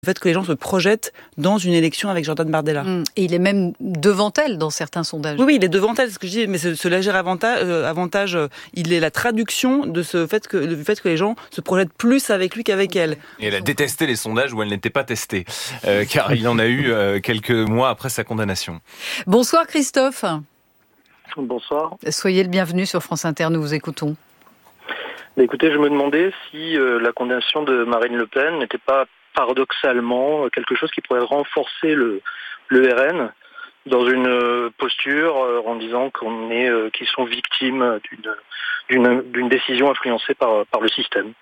Le fait que les gens se projettent dans une élection avec Jordan Bardella. Et il est même devant elle dans certains sondages. Oui, il est devant elle, c'est ce que je dis, mais ce léger avantage, il est la traduction de ce fait que, du fait que les gens se projettent plus avec lui qu'avec elle. Et elle a détesté les sondages où elle n'était pas testée, car il y en a eu quelques mois après sa condamnation. Bonsoir Christophe. Bonsoir. Soyez le bienvenu sur France Inter, nous vous écoutons. Écoutez, je me demandais si la condamnation de Marine Le Pen n'était pas paradoxalement quelque chose qui pourrait renforcer le RN dans une posture en disant qu'ils sont victimes d'une décision influencée par le système.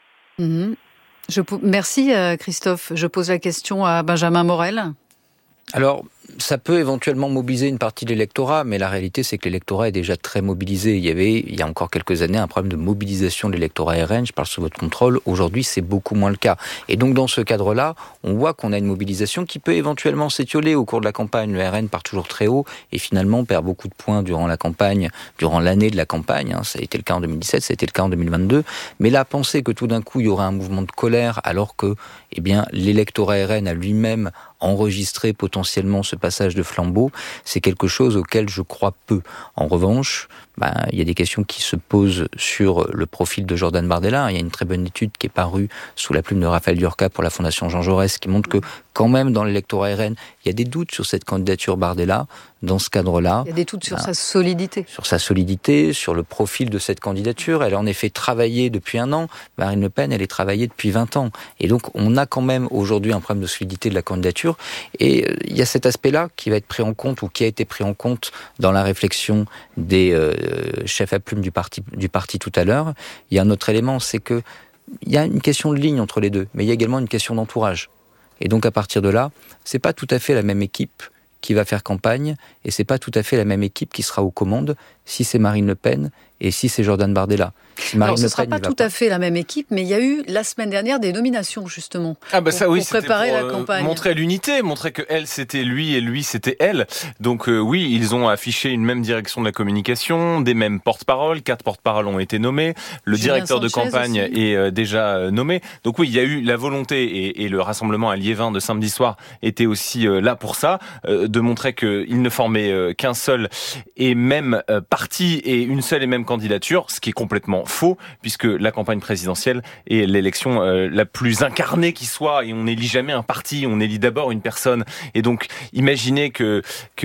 Merci Christophe. Je pose la question à Benjamin Morel. Alors, ça peut éventuellement mobiliser une partie de l'électorat, mais la réalité, c'est que l'électorat est déjà très mobilisé. Il y a encore quelques années, un problème de mobilisation de l'électorat RN, je parle sous votre contrôle. Aujourd'hui, c'est beaucoup moins le cas. Et donc, dans ce cadre-là, on voit qu'on a une mobilisation qui peut éventuellement s'étioler au cours de la campagne. Le RN part toujours très haut et finalement perd beaucoup de points durant la campagne, durant l'année de la campagne. Ça a été le cas en 2017, ça a été le cas en 2022. Mais là, penser que tout d'un coup, il y aura un mouvement de colère alors que, l'électorat RN a lui-même enregistré potentiellement ce passage de flambeau, c'est quelque chose auquel je crois peu. En revanche, il y a des questions qui se posent sur le profil de Jordan Bardella. Il y a une très bonne étude qui est parue sous la plume de Raphaël Durka pour la Fondation Jean Jaurès qui montre que quand même dans l'électorat RN, il y a des doutes sur cette candidature Bardella. Dans ce cadre-là... Il y a des doutes sur sa solidité. Sur sa solidité, sur le profil de cette candidature. Elle a en effet travaillé depuis 1 an. Marine Le Pen, elle est travaillée depuis 20 ans. Et donc, on a quand même aujourd'hui un problème de solidité de la candidature. Et il y a cet aspect-là qui va être pris en compte ou qui a été pris en compte dans la réflexion des chefs à plume du parti tout à l'heure. Il y a un autre élément, c'est que il y a une question de ligne entre les deux, mais il y a également une question d'entourage. Et donc, à partir de là, c'est pas tout à fait la même équipe qui va faire campagne, et c'est pas tout à fait la même équipe qui sera aux commandes si c'est Marine Le Pen et si c'est Jordan Bardella. Si Alors, ce ne sera pas tout à fait la même équipe, mais il y a eu la semaine dernière des nominations, justement, pour préparer la campagne. Montrer l'unité, montrer que elle, c'était lui et lui, c'était elle. Donc oui, ils ont affiché une même direction de la communication, des mêmes porte-paroles, 4 porte-paroles ont été nommés, le directeur de campagne est déjà nommé. Donc oui, il y a eu la volonté, et le rassemblement à Liévin de samedi soir était aussi là pour ça, de montrer qu'ils ne formaient qu'un seul et même parti et une seule et même candidature, ce qui est complètement faux, puisque la campagne présidentielle est l'élection la plus incarnée qui soit, et on n'élit jamais un parti, on élit d'abord une personne. Et donc, imaginez que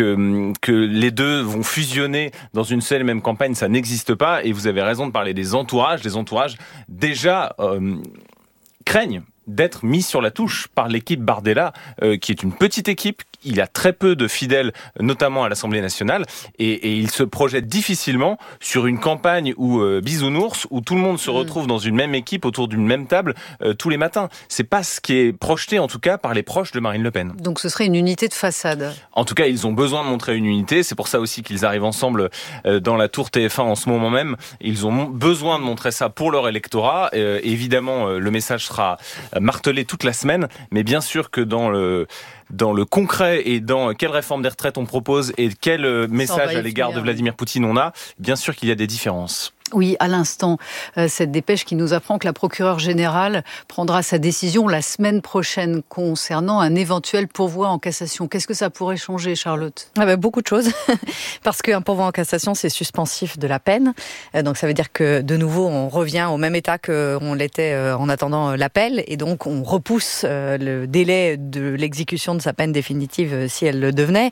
les deux vont fusionner dans une seule et même campagne, ça n'existe pas, et vous avez raison de parler des entourages. Les entourages, déjà, craignent d'être mis sur la touche par l'équipe Bardella, qui est une petite équipe. Il a très peu de fidèles, notamment à l'Assemblée nationale, et il se projette difficilement sur une campagne où bisounours, où tout le monde se retrouve dans une même équipe autour d'une même table tous les matins. C'est pas ce qui est projeté, en tout cas, par les proches de Marine Le Pen. Donc ce serait une unité de façade. En tout cas, ils ont besoin de montrer une unité. C'est pour ça aussi qu'ils arrivent ensemble dans la tour TF1 en ce moment même. Ils ont besoin de montrer ça pour leur électorat. Évidemment, le message sera martelé toute la semaine, mais bien sûr que dans le concret et dans quelle réforme des retraites on propose et quel message à l'égard de Vladimir Poutine on a, bien sûr qu'il y a des différences. Oui, à l'instant, cette dépêche qui nous apprend que la procureure générale prendra sa décision la semaine prochaine concernant un éventuel pourvoi en cassation. Qu'est-ce que ça pourrait changer, Charlotte ? Beaucoup de choses, parce qu'un pourvoi en cassation, c'est suspensif de la peine. Donc ça veut dire que, de nouveau, on revient au même état qu'on l'était en attendant l'appel, et donc on repousse le délai de l'exécution de sa peine définitive si elle le devenait.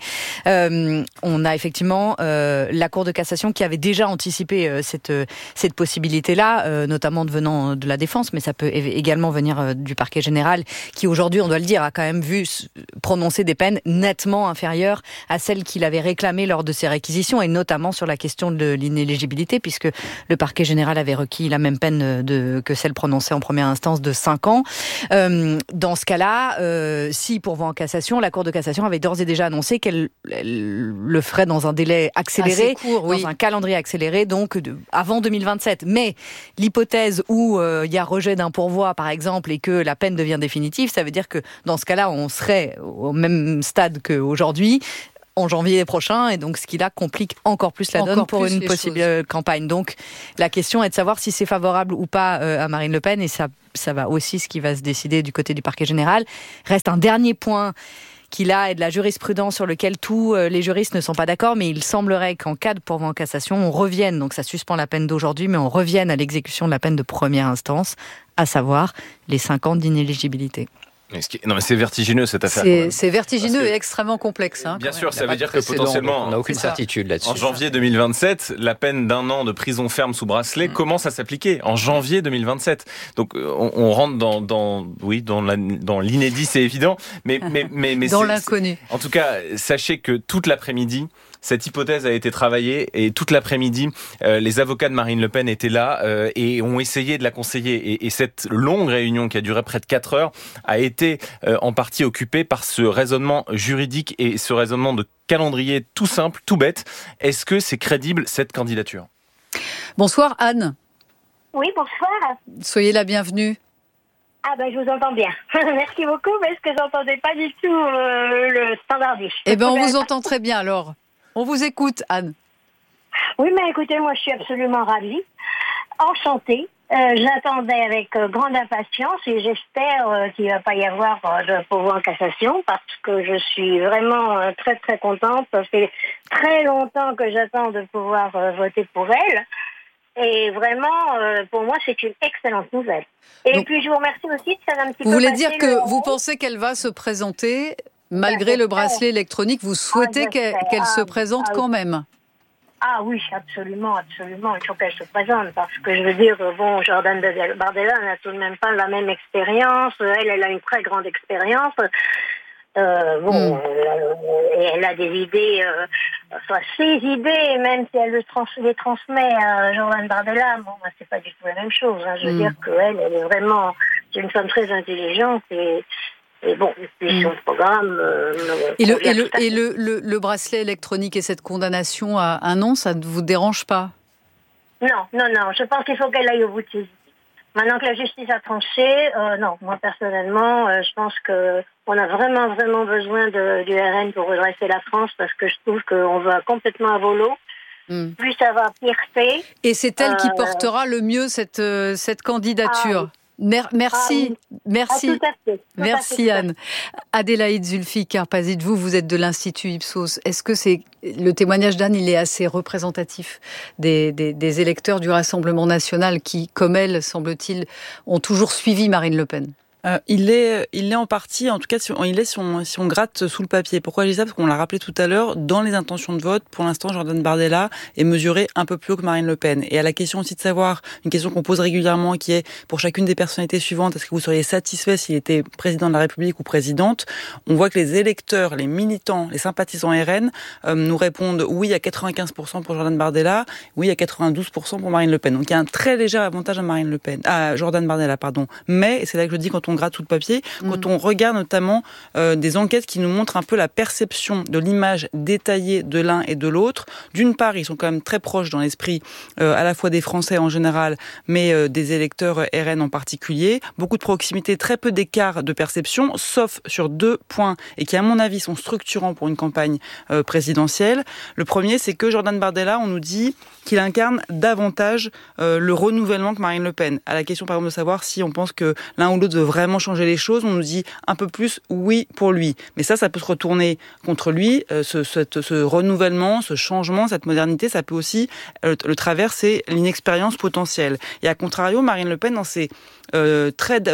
On a effectivement la Cour de cassation qui avait déjà anticipé cette possibilité-là, notamment venant de la défense, mais ça peut également venir du parquet général, qui aujourd'hui, on doit le dire, a quand même vu prononcer des peines nettement inférieures à celles qu'il avait réclamées lors de ses réquisitions, et notamment sur la question de l'inéligibilité, puisque le parquet général avait requis la même peine que celle prononcée en première instance de 5 ans. Dans ce cas-là, si pourvoi en cassation, la Cour de cassation avait d'ores et déjà annoncé qu'elle le ferait dans un délai accéléré, dans un calendrier accéléré, donc avant 2027. Mais l'hypothèse où il y a rejet d'un pourvoi, par exemple, et que la peine devient définitive, ça veut dire que dans ce cas-là, on serait au même stade qu'aujourd'hui, en janvier prochain, et donc ce qui là complique encore plus la donne pour une possible campagne. Donc la question est de savoir si c'est favorable ou pas à Marine Le Pen, et ça ça va aussi ce qui va se décider du côté du parquet général. Reste un dernier point qui là est de la jurisprudence sur lequel tous les juristes ne sont pas d'accord, mais il semblerait qu'en cas de pourvoi en cassation, on revienne, donc ça suspend la peine d'aujourd'hui, mais on revienne à l'exécution de la peine de première instance, à savoir les 5 ans d'inéligibilité. Non, mais c'est vertigineux cette affaire. C'est vertigineux et extrêmement complexe. Bien sûr, ça veut dire que potentiellement, on n'a aucune certitude là-dessus. En janvier 2027, la peine d'1 an de prison ferme sous bracelet commence à s'appliquer. En janvier 2027. Donc on rentre dans l'inédit, c'est évident, mais dans l'inconnu. En tout cas, sachez que toute l'après-midi, cette hypothèse a été travaillée et toute l'après-midi, les avocats de Marine Le Pen étaient là et ont essayé de la conseiller. Et cette longue réunion qui a duré près de 4 heures a été en partie occupée par ce raisonnement juridique et ce raisonnement de calendrier tout simple, tout bête. Est-ce que c'est crédible cette candidature ? Bonsoir Anne. Oui, bonsoir. Soyez la bienvenue. Ah ben je vous entends bien. Merci beaucoup parce que j'entendais pas du tout le standardiste. Eh ben on vous entend très bien alors. On vous écoute, Anne. Oui, mais écoutez, moi, je suis absolument ravie, enchantée. J'attendais avec grande impatience et j'espère qu'il ne va pas y avoir de pourvoi en cassation parce que je suis vraiment très, très contente. Ça fait très longtemps que j'attends de pouvoir voter pour elle. Et vraiment, pour moi, c'est une excellente nouvelle. Et donc, puis, je vous remercie aussi de faire un petit peu... Vous voulez dire que vous pensez qu'elle va se présenter malgré le bracelet électronique, vous souhaitez qu'elle se présente quand même ? Ah oui, absolument, absolument. Il faut qu'elle se présente parce que je veux dire, bon, Jordan Bardella n'a tout de même pas la même expérience. Elle a une très grande expérience. Elle a des idées, ses idées, même si elle les transmet à Jordan Bardella, bon, c'est pas du tout la même chose. Hein. Je veux dire qu'elle est vraiment, c'est une femme très intelligente et bon, son programme... Et le bracelet électronique et cette condamnation à 1 an, ça ne vous dérange pas ? Non. Je pense qu'il faut qu'elle aille au bout de ses idées. Maintenant que la justice a tranché, non. Moi, personnellement, je pense qu'on a vraiment, vraiment besoin du RN pour redresser la France parce que je trouve qu'on va complètement à volo. Plus ça va, pire c'est. Et c'est elle qui portera le mieux cette candidature. Merci. Tout à fait. Merci Anne. Adélaïde Zulfi-Karpazit, vous êtes de l'Institut Ipsos. Est-ce que le témoignage d'Anne, il est assez représentatif des électeurs du Rassemblement national qui, comme elle, semble-t-il, ont toujours suivi Marine Le Pen ? Il est en partie, en tout cas, si on gratte sous le papier. Pourquoi je dis ça ? Parce qu'on l'a rappelé tout à l'heure, dans les intentions de vote, pour l'instant, Jordan Bardella est mesuré un peu plus haut que Marine Le Pen. Et à la question aussi de savoir, une question qu'on pose régulièrement, qui est, pour chacune des personnalités suivantes, est-ce que vous seriez satisfait s'il était président de la République ou présidente ? On voit que les électeurs, les militants, les sympathisants RN nous répondent oui à 95% pour Jordan Bardella, oui à 92% pour Marine Le Pen. Donc il y a un très léger avantage à Jordan Bardella, pardon. Mais, et c'est là que je dis quand on gratte tout le papier, quand on regarde notamment des enquêtes qui nous montrent un peu la perception de l'image détaillée de l'un et de l'autre. D'une part, ils sont quand même très proches dans l'esprit à la fois des Français en général, mais des électeurs RN en particulier. Beaucoup de proximité, très peu d'écart de perception, sauf sur 2 points, et qui à mon avis sont structurants pour une campagne présidentielle. Le premier, c'est que Jordan Bardella, on nous dit qu'il incarne davantage le renouvellement que Marine Le Pen. À la question par exemple de savoir si on pense que l'un ou l'autre veut vraiment changer les choses, on nous dit un peu plus oui pour lui. Mais ça peut se retourner contre lui. Ce renouvellement, ce changement, cette modernité, ça peut aussi, le travers, c'est l'inexpérience potentielle. Et à contrario, Marine Le Pen, dans ses traits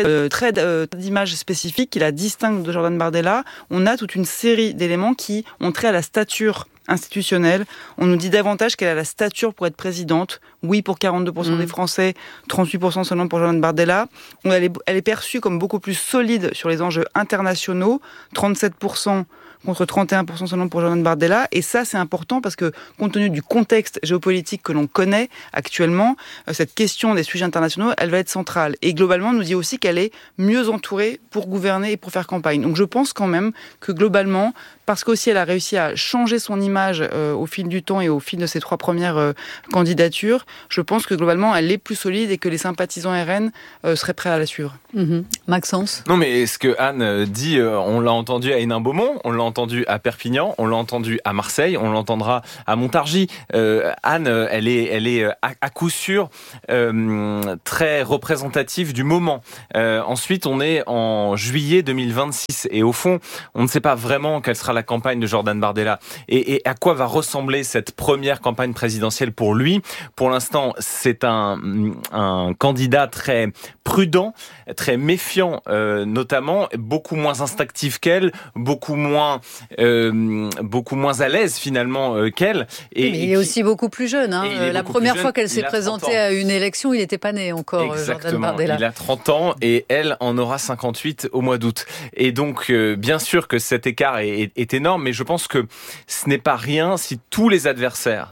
d'images spécifiques qui la distinguent de Jordan Bardella, on a toute une série d'éléments qui ont trait à la stature institutionnelle. On nous dit davantage qu'elle a la stature pour être présidente. Oui pour 42% des Français, 38% seulement pour Jordan Bardella. Elle est perçue comme beaucoup plus solide sur les enjeux internationaux, 37% contre 31% seulement pour Jordan Bardella. Et ça, c'est important parce que, compte tenu du contexte géopolitique que l'on connaît actuellement, cette question des sujets internationaux, elle va être centrale. Et globalement, on nous dit aussi qu'elle est mieux entourée pour gouverner et pour faire campagne. Donc je pense quand même que globalement, parce qu'aussi elle a réussi à changer son image au fil du temps et au fil de ses 3 premières candidatures, je pense que globalement, elle est plus solide et que les sympathisants RN seraient prêts à la suivre. Maxence ? Non, mais ce que Anne dit, on l'a entendu à Hénin-Beaumont, on l'a entendu à Perpignan, on l'a entendu à Marseille, on l'entendra à Montargis. Anne, elle est à coup sûr très représentative du moment. Ensuite, on est en juillet 2026 et au fond, on ne sait pas vraiment quelle sera la campagne de Jordan Bardella et à quoi va ressembler cette première campagne présidentielle pour lui. Pour l'instant, c'est un candidat très prudent, très méfiant, notamment beaucoup moins instinctif qu'elle, beaucoup moins à l'aise finalement qu'elle. Mais il est aussi beaucoup plus jeune. La première fois qu'elle s'est présentée à une élection, il n'était pas né encore. Exactement. Jordan Bardella. Il a 30 ans et elle en aura 58 au mois d'août. Et donc, bien sûr que cet écart est énorme, mais je pense que ce n'est pas rien si tous les adversaires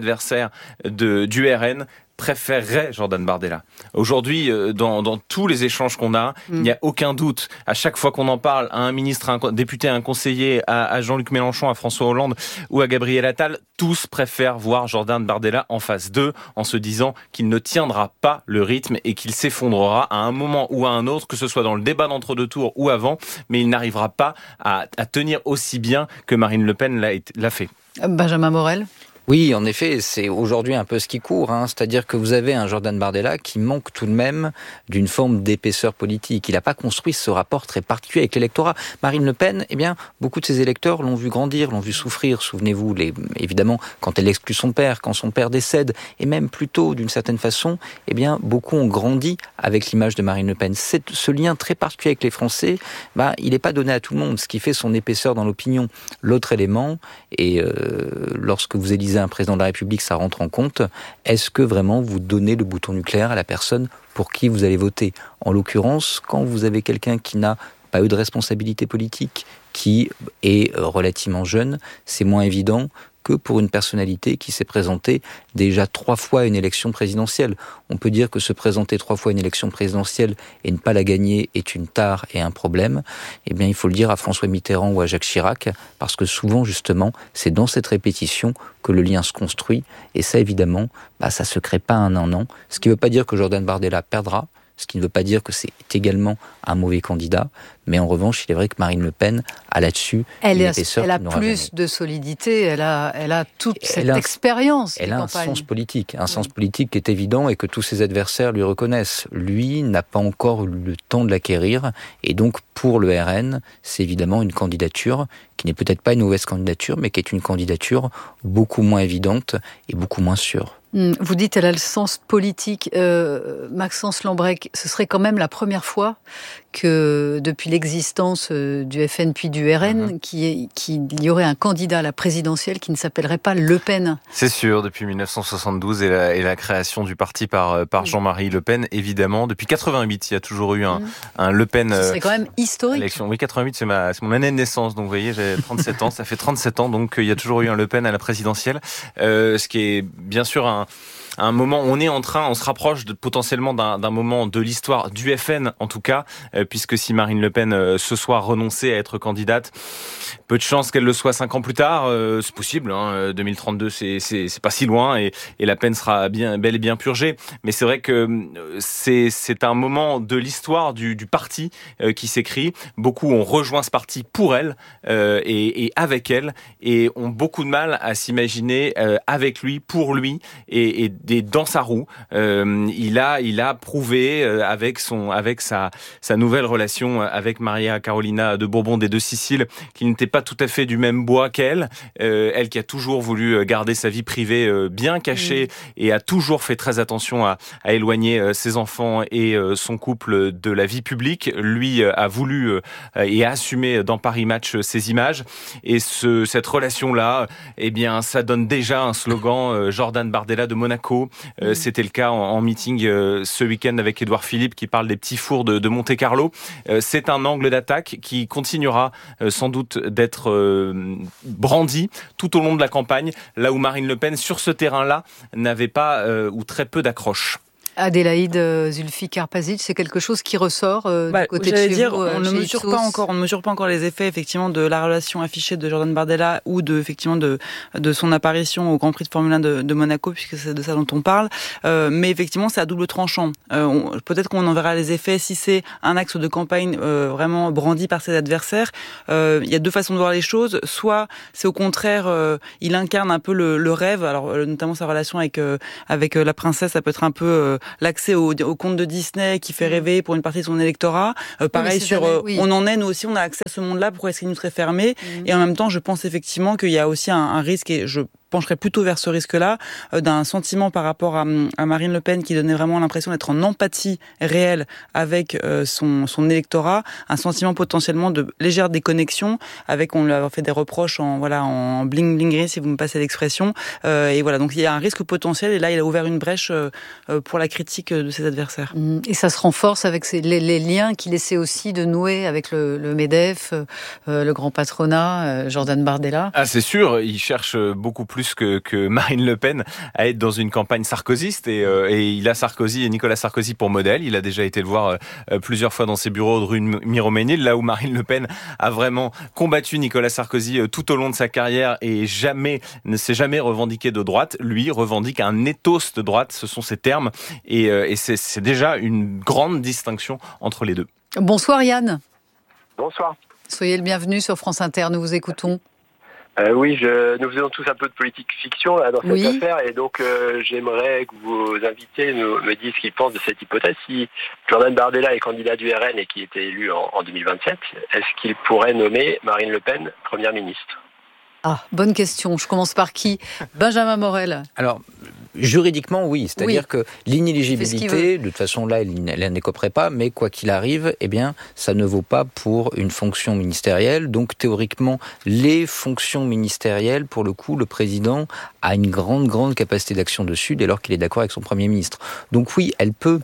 du RN préférerait Jordan Bardella. Aujourd'hui, dans tous les échanges qu'on a, il n'y a aucun doute. À chaque fois qu'on en parle à un ministre, à un député, à un conseiller, à Jean-Luc Mélenchon, à François Hollande ou à Gabriel Attal, tous préfèrent voir Jordan Bardella en face d'eux en se disant qu'il ne tiendra pas le rythme et qu'il s'effondrera à un moment ou à un autre, que ce soit dans le débat d'entre-deux tours ou avant, mais il n'arrivera pas à tenir aussi bien que Marine Le Pen l'a fait. Benjamin Morel ? Oui, en effet, c'est aujourd'hui un peu ce qui court, c'est-à-dire que vous avez un Jordan Bardella qui manque tout de même d'une forme d'épaisseur politique. Il n'a pas construit ce rapport très particulier avec l'électorat. Marine Le Pen, beaucoup de ses électeurs l'ont vu grandir, l'ont vu souffrir. Souvenez-vous, évidemment, quand elle exclut son père, quand son père décède, et même plus tôt, d'une certaine façon, beaucoup ont grandi avec l'image de Marine Le Pen. Ce lien très particulier avec les Français, il n'est pas donné à tout le monde, ce qui fait son épaisseur dans l'opinion. L'autre élément, et lorsque vous élisez un président de la République, ça rentre en compte. Est-ce que vraiment vous donnez le bouton nucléaire à la personne pour qui vous allez voter ? En l'occurrence, quand vous avez quelqu'un qui n'a pas eu de responsabilité politique, qui est relativement jeune, c'est moins évident que pour une personnalité qui s'est présentée déjà 3 fois à une élection présidentielle. On peut dire que se présenter 3 fois à une élection présidentielle et ne pas la gagner est une tare et un problème. Il faut le dire à François Mitterrand ou à Jacques Chirac, parce que souvent, justement, c'est dans cette répétition que le lien se construit. Et ça, évidemment, ça se crée pas en un an. Ce qui ne veut pas dire que Jordan Bardella perdra, ce qui ne veut pas dire que c'est également un mauvais candidat. Mais en revanche, il est vrai que Marine Le Pen a là-dessus une épaisseur. Elle a plus de solidité, elle a toute cette expérience. Elle a un sens politique, sens politique qui est évident et que tous ses adversaires lui reconnaissent. Lui n'a pas encore eu le temps de l'acquérir. Et donc, pour le RN, c'est évidemment une candidature qui n'est peut-être pas une mauvaise candidature, mais qui est une candidature beaucoup moins évidente et beaucoup moins sûre. Vous dites qu'elle a le sens politique. Maxence Lambrec, ce serait quand même la première fois que depuis l'existence du FN puis du RN, qu'il y aurait un candidat à la présidentielle qui ne s'appellerait pas Le Pen. C'est sûr, depuis 1972 et la création du parti par Jean-Marie Le Pen, évidemment. Depuis 88, il y a toujours eu un Le Pen. Ce serait quand même historique. Élection. Oui, 88, c'est mon année de naissance, donc vous voyez, j'ai 37 ans, ça fait 37 ans, donc il y a toujours eu un Le Pen à la présidentielle. Ce qui est bien sûr un moment, on se rapproche potentiellement d'un moment de l'histoire du FN, en tout cas, puisque si Marine Le Pen ce soir renonçait à être candidate, peu de chance qu'elle le soit 5 ans plus tard, c'est possible, 2032 c'est pas si loin et la peine sera bel et bien purgée, mais c'est vrai que c'est un moment de l'histoire du parti qui s'écrit. Beaucoup ont rejoint ce parti pour elle et avec elle, et ont beaucoup de mal à s'imaginer avec lui, pour lui et dans sa roue. Il a prouvé avec sa nouvelle relation avec Maria Carolina de Bourbon des Deux Siciles qu'il n'était pas tout à fait du même bois qu'elle. Elle qui a toujours voulu garder sa vie privée bien cachée et a toujours fait très attention à éloigner ses enfants et son couple de la vie publique. Lui a voulu et a assumé dans Paris Match ces images. Et cette relation-là, ça donne déjà un slogan Jordan Bardella de Monaco. C'était le cas en meeting ce week-end avec Édouard Philippe qui parle des petits fours de Monte-Carlo. C'est un angle d'attaque qui continuera sans doute d'être brandi tout au long de la campagne, là où Marine Le Pen, sur ce terrain-là, n'avait pas ou très peu d'accroche. Adélaïde Zulfikar-Pasic, c'est quelque chose qui ressort du côté de chez vous, on ne mesure pas encore les effets effectivement de la relation affichée de Jordan Bardella ou de son apparition au Grand Prix de Formule 1 de Monaco, puisque c'est de ça dont on parle. Mais effectivement, c'est à double tranchant. Peut-être qu'on en verra les effets si c'est un axe de campagne vraiment brandi par ses adversaires. Il y a deux façons de voir les choses. Soit c'est au contraire, il incarne un peu le rêve. Alors notamment sa relation avec la princesse, ça peut être un peu l'accès au conte de Disney qui fait rêver pour une partie de son électorat. Pareil on en est, nous aussi, on a accès à ce monde-là, pourquoi est-ce qu'il nous serait fermé? Et en même temps, je pense effectivement qu'il y a aussi un risque, et je pencherais plutôt vers ce risque-là, d'un sentiment par rapport à Marine Le Pen qui donnait vraiment l'impression d'être en empathie réelle avec son électorat, un sentiment potentiellement de légère déconnexion, avec, on lui a fait des reproches en bling-blingerie, si vous me passez l'expression, et voilà, donc il y a un risque potentiel, et là il a ouvert une brèche pour la critique de ses adversaires. Et ça se renforce avec les liens qu'il essaie aussi de nouer avec le MEDEF, le grand patronat, Jordan Bardella. Ah, c'est sûr, il cherche beaucoup plus que Marine Le Pen à être dans une campagne sarkozyste, et il a Nicolas Sarkozy pour modèle. Il a déjà été le voir plusieurs fois dans ses bureaux de rue Miromesnil, là où Marine Le Pen a vraiment combattu Nicolas Sarkozy tout au long de sa carrière et ne s'est jamais revendiqué de droite. Lui revendique un ethos de droite, ce sont ses termes, et c'est déjà une grande distinction entre les deux. Bonsoir Yann. Bonsoir. Soyez le bienvenu sur France Inter, nous vous écoutons. Oui, nous faisons tous un peu de politique fiction là, dans cette affaire, et donc j'aimerais que vos invités me disent ce qu'ils pensent de cette hypothèse. Si Jordan Bardella est candidat du RN et qui était élu en 2027, est-ce qu'il pourrait nommer Marine Le Pen Première ministre? Ah, bonne question. Je commence par qui? Benjamin Morel. Alors, juridiquement, oui. C'est-à-dire que l'inéligibilité, de toute façon, là, elle n'écoperait pas, mais quoi qu'il arrive, eh bien, ça ne vaut pas pour une fonction ministérielle. Donc, théoriquement, les fonctions ministérielles, pour le coup, le président a une grande capacité d'action dessus, dès lors qu'il est d'accord avec son Premier ministre. Donc oui, elle peut.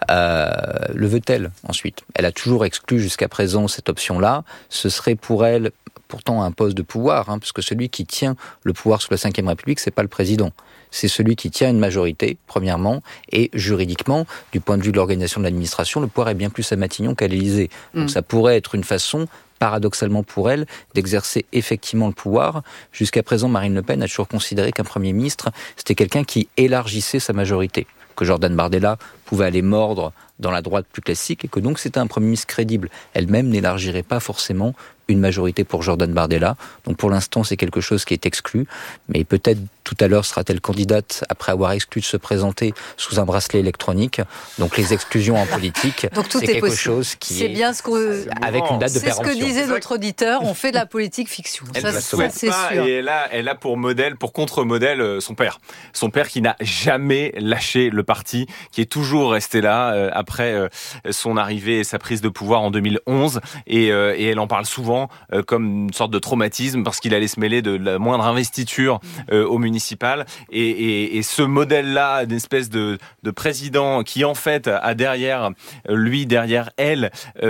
Le veut-elle ensuite? Elle a toujours exclu jusqu'à présent cette option-là. Ce serait pour elle pourtant un poste de pouvoir, parce que celui qui tient le pouvoir sous la Ve République, c'est pas le président. C'est celui qui tient une majorité, premièrement, et juridiquement, du point de vue de l'organisation de l'administration, le pouvoir est bien plus à Matignon qu'à l'Élysée. Donc ça pourrait être une façon, paradoxalement pour elle, d'exercer effectivement le pouvoir. Jusqu'à présent, Marine Le Pen a toujours considéré qu'un Premier ministre, c'était quelqu'un qui élargissait sa majorité, que Jordan Bardella pouvait aller mordre dans la droite plus classique, et que donc c'était un Premier ministre crédible. Elle-même n'élargirait pas forcément une majorité pour Jordan Bardella. Donc pour l'instant, c'est quelque chose qui est exclu. Mais peut-être tout à l'heure sera-t-elle candidate après avoir exclu de se présenter sous un bracelet électronique. Donc les exclusions en politique, donc tout c'est quelque chose qui est bien avec une date de péremption. C'est ce que disait notre auditeur, on fait de la politique fiction. Elle ne souhaite pas, sûr. Et elle a pour modèle, pour contre-modèle, son père. Son père qui n'a jamais lâché le parti, qui est toujours resté là après son arrivée et sa prise de pouvoir en 2011. Et elle en parle souvent comme une sorte de traumatisme parce qu'il allait se mêler de la moindre investiture au municipal. Et ce modèle-là, d'une espèce de président qui en fait a derrière elle,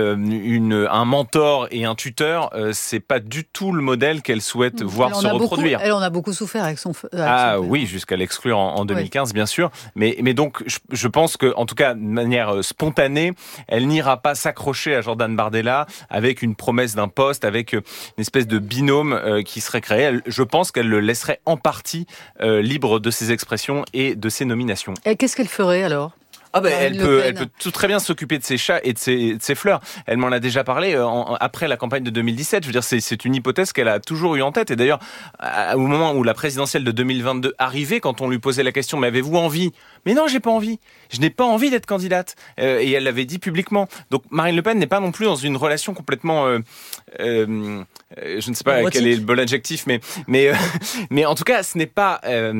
un mentor et un tuteur, c'est pas du tout le modèle qu'elle souhaite voir se reproduire. Elle en a beaucoup souffert avec son oui, jusqu'à l'exclure en 2015, bien sûr. Mais donc, je pense que, en tout cas, de manière spontanée, elle n'ira pas s'accrocher à Jordan Bardella avec une promesse d'un poste, avec une espèce de binôme qui serait créé. Je pense qu'elle le laisserait en partie libre de ses expressions et de ses nominations. Et qu'est-ce qu'elle ferait alors ? Elle peut tout très bien s'occuper de ses chats et de ses fleurs. Elle m'en a déjà parlé après la campagne de 2017. Je veux dire, c'est une hypothèse qu'elle a toujours eu en tête. Et d'ailleurs, au moment où la présidentielle de 2022 arrivait, quand on lui posait la question, mais avez-vous envie ? Mais non, j'ai pas envie. Je n'ai pas envie d'être candidate. Et elle l'avait dit publiquement. Donc Marine Le Pen n'est pas non plus dans une relation complètement, je ne sais pas quel est le bon adjectif, mais en tout cas, ce n'est pas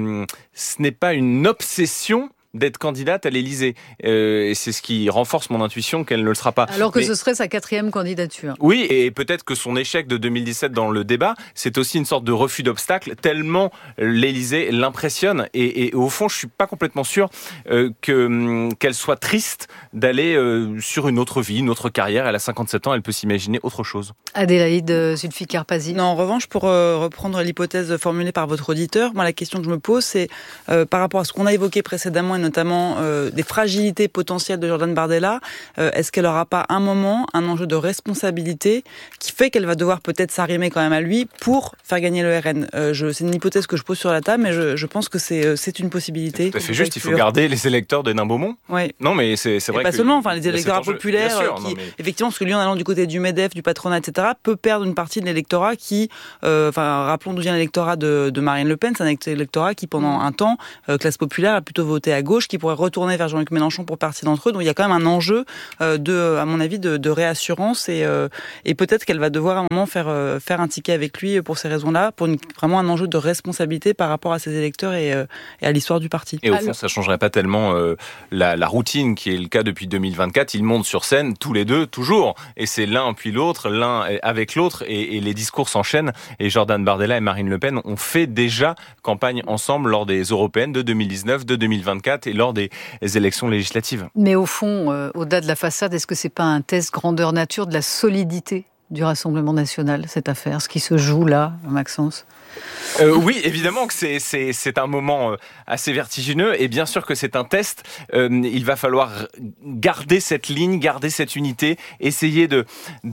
une obsession d'être candidate à l'Élysée. Et c'est ce qui renforce mon intuition qu'elle ne le sera pas. Alors que ce serait sa 4e candidature. Oui, et peut-être que son échec de 2017 dans le débat, c'est aussi une sorte de refus d'obstacle, tellement l'Élysée l'impressionne. Et au fond, je suis pas complètement sûr qu'elle soit triste d'aller sur une autre vie, une autre carrière. Elle a 57 ans, elle peut s'imaginer autre chose. Adélaïde Zulfikar-Pasic. Non, en revanche, pour reprendre l'hypothèse formulée par votre auditeur, moi la question que je me pose, c'est par rapport à ce qu'on a évoqué précédemment, et notamment des fragilités potentielles de Jordan Bardella, est-ce qu'elle n'aura pas un moment, un enjeu de responsabilité qui fait qu'elle va devoir peut-être s'arrimer quand même à lui pour faire gagner le RN? C'est une hypothèse que je pose sur la table, mais je pense que c'est une possibilité. C'est tout à fait juste, il faut garder les électeurs de Nain-Beaumont. Oui. Non, mais c'est vrai et pas que... seulement, enfin, les électeurs populaires, effectivement, parce que lui, en allant du côté du MEDEF, du patronat, etc., peut perdre une partie de l'électorat qui, rappelons d'où vient l'électorat de Marine Le Pen, c'est un électorat qui, pendant un temps, classe populaire, a plutôt voté à gauche, qui pourrait retourner vers Jean-Luc Mélenchon pour partie d'entre eux. Donc il y a quand même un enjeu à mon avis, de réassurance et peut-être qu'elle va devoir à un moment faire un ticket avec lui pour ces raisons-là, pour vraiment un enjeu de responsabilité par rapport à ses électeurs et à l'histoire du parti. Et au fond, ça changerait pas tellement la routine qui est le cas depuis 2024. Ils montent sur scène tous les deux, toujours. Et c'est l'un puis l'autre, l'un avec l'autre, et les discours s'enchaînent. Et Jordan Bardella et Marine Le Pen ont fait déjà campagne ensemble lors des européennes de 2019, de 2024 et lors des élections législatives. Mais au fond, au-delà de la façade, est-ce que c'est pas un test grandeur nature de la solidité du Rassemblement national, cette affaire, ce qui se joue là, Maxence? Oui, évidemment que c'est un moment assez vertigineux et bien sûr que c'est un test. Il va falloir garder cette ligne, garder cette unité, essayer de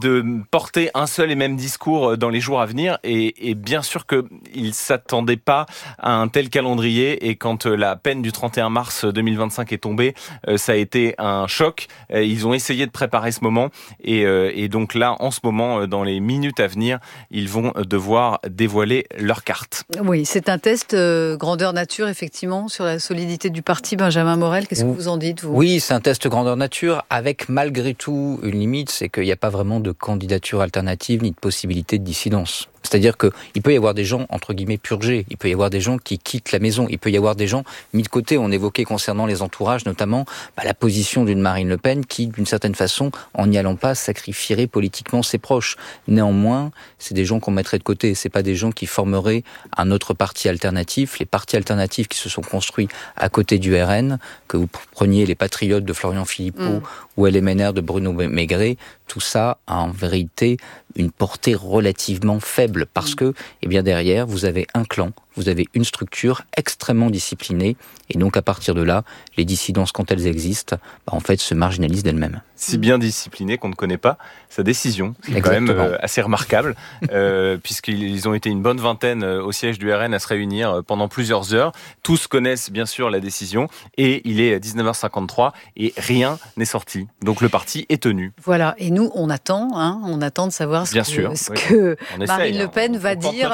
porter un seul et même discours dans les jours à venir et bien sûr qu'ils ne s'attendaient pas à un tel calendrier et quand la peine du 31 mars 2025 est tombée, ça a été un choc. Ils ont essayé de préparer ce moment et donc là, en ce moment, dans les minutes à venir, ils vont devoir dévoiler leur carte. Oui, c'est un test grandeur nature, effectivement, sur la solidité du parti. Benjamin Morel, qu'est-ce que vous en dites, vous ? Oui, c'est un test grandeur nature, avec malgré tout une limite, c'est qu'il n'y a pas vraiment de candidature alternative ni de possibilité de dissidence. C'est-à-dire qu'il peut y avoir des gens, entre guillemets, purgés. Il peut y avoir des gens qui quittent la maison. Il peut y avoir des gens mis de côté. On évoquait concernant les entourages, notamment, la position d'une Marine Le Pen qui, d'une certaine façon, en n'y allant pas, sacrifierait politiquement ses proches. Néanmoins, c'est des gens qu'on mettrait de côté. C'est pas des gens qui formeraient un autre parti alternatif. Les partis alternatifs qui se sont construits à côté du RN, que vous preniez les Patriotes de Florian Philippot ou LMNR de Bruno Maigret, tout ça a en vérité une portée relativement faible parce que, derrière, vous avez un clan, vous avez une structure extrêmement disciplinée et donc à partir de là, les dissidences quand elles existent, en fait, se marginalisent d'elles-mêmes. Si bien discipliné qu'on ne connaît pas sa décision. C'est exactement. Quand même assez remarquable puisqu'ils ont été une bonne vingtaine au siège du RN à se réunir pendant plusieurs heures. Tous connaissent bien sûr la décision et il est 19h53 et rien n'est sorti. Donc le parti est tenu. Voilà, et nous on attend de savoir ce que Marine Le Pen va dire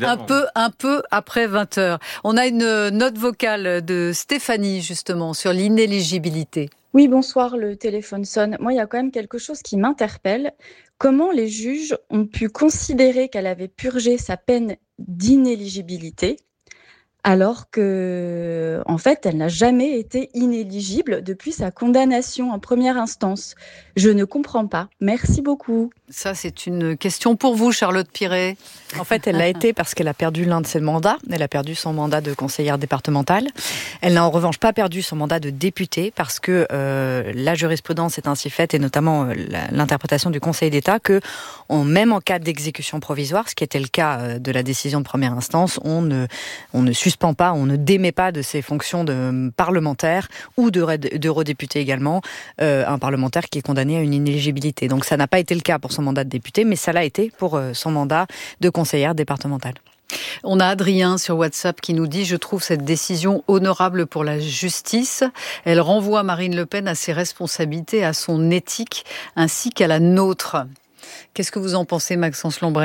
un peu après 20h. On a une note vocale de Stéphanie justement sur l'inéligibilité. Oui, bonsoir, le téléphone sonne. Moi, il y a quand même quelque chose qui m'interpelle. Comment les juges ont pu considérer qu'elle avait purgé sa peine d'inéligibilité alors que, en fait, elle n'a jamais été inéligible depuis sa condamnation en première instance. Je ne comprends pas. Merci beaucoup. Ça, c'est une question pour vous, Charlotte Piret. En fait, elle l'a été parce qu'elle a perdu l'un de ses mandats. Elle a perdu son mandat de conseillère départementale. Elle n'a en revanche pas perdu son mandat de députée parce que la jurisprudence est ainsi faite, et notamment l'interprétation du Conseil d'État, que même en cas d'exécution provisoire, ce qui était le cas de la décision de première instance, on ne suspend pas, on ne démet pas de ses fonctions de parlementaire ou d'eurodéputé également, un parlementaire qui est condamné à une inéligibilité. Donc ça n'a pas été le cas pour son mandat de député, mais ça l'a été pour son mandat de conseillère départementale. On a Adrien sur WhatsApp qui nous dit « Je trouve cette décision honorable pour la justice. Elle renvoie Marine Le Pen à ses responsabilités, à son éthique, ainsi qu'à la nôtre. » Qu'est-ce que vous en pensez, Maxence Lombrec ?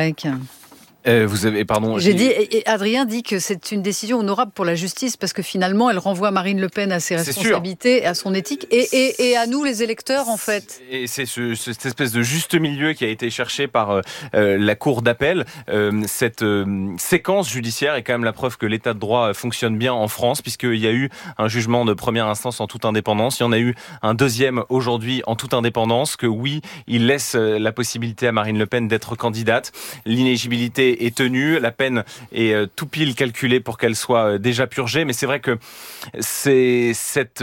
Adrien dit que c'est une décision honorable pour la justice parce que finalement elle renvoie Marine Le Pen à ses responsabilités, à son éthique et à nous les électeurs en fait. Et c'est cette espèce de juste milieu qui a été cherché par la cour d'appel. Cette séquence judiciaire est quand même la preuve que l'état de droit fonctionne bien en France puisqu'il y a eu un jugement de première instance en toute indépendance. Il y en a eu un deuxième aujourd'hui en toute indépendance que oui, il laisse la possibilité à Marine Le Pen d'être candidate. L'inéligibilité est tenu, la peine est tout pile calculée pour qu'elle soit déjà purgée, mais c'est vrai que c'est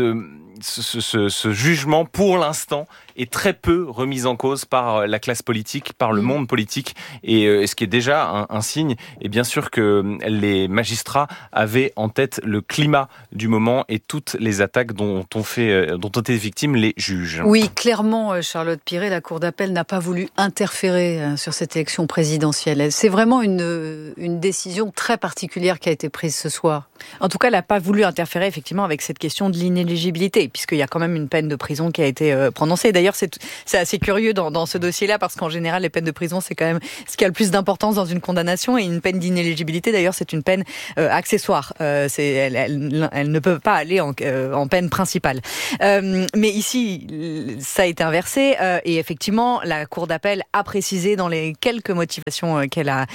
ce jugement, pour l'instant, est très peu remis en cause par la classe politique, par le monde politique, et ce qui est déjà un signe. Et bien sûr que les magistrats avaient en tête le climat du moment et toutes les attaques dont ont été victimes les juges. Oui, clairement, Charlotte Piret, la Cour d'appel n'a pas voulu interférer sur cette élection présidentielle. C'est vraiment une décision très particulière qui a été prise ce soir. En tout cas, elle n'a pas voulu interférer effectivement avec cette question de l'inéligibilité, puisqu'il y a quand même une peine de prison qui a été prononcée. D'ailleurs, c'est assez curieux dans ce dossier-là, parce qu'en général, les peines de prison, c'est quand même ce qui a le plus d'importance dans une condamnation, et une peine d'inéligibilité, d'ailleurs, c'est une peine accessoire. Elle ne peut pas aller en peine principale. Mais ici, ça a été inversé, et effectivement, la Cour d'appel a précisé dans les quelques motivations qu'elle a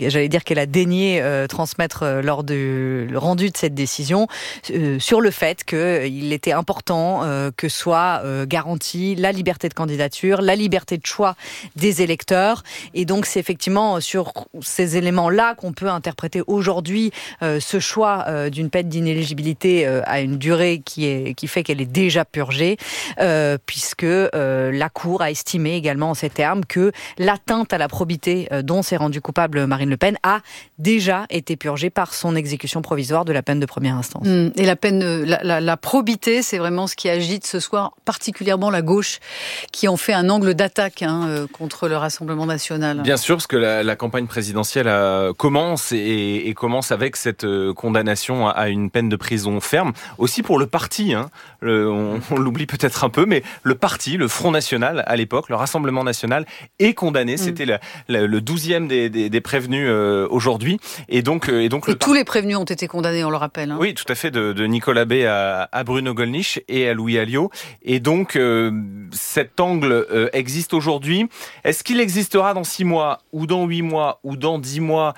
daigné transmettre lors du rendu de cette décision, sur le fait qu'il était important que soit garantie la liberté de candidature, la liberté de choix des électeurs. Et donc, c'est effectivement sur ces éléments-là qu'on peut interpréter aujourd'hui ce choix d'une peine d'inéligibilité à une durée qui fait qu'elle est déjà purgée, puisque la Cour a estimé également en ces termes que l'atteinte à la probité dont s'est rendue coupable Marine Le Pen a déjà été purgée par son exécution provisoire de la peine de première instance. Et la peine, la probité, c'est vraiment ce qui agite ce soir particulièrement la gauche, qui en fait un angle d'attaque contre le Rassemblement national. Bien sûr, parce que la campagne présidentielle commence et commence avec cette condamnation à une peine de prison ferme. Aussi pour le parti, on l'oublie peut-être un peu, mais le parti, le Front National à l'époque, le Rassemblement national, est condamné. C'était le 12e des prévenus aujourd'hui. Et donc tous les prévenus ont été condamnés, on le rappelle. Oui, tout à fait, de Nicolas B à Bruno Gollnisch et à Louis Alliot. Et donc, cet angle existe aujourd'hui. Est-ce qu'il existera dans 6 mois, ou dans 8 mois, ou dans 10 mois,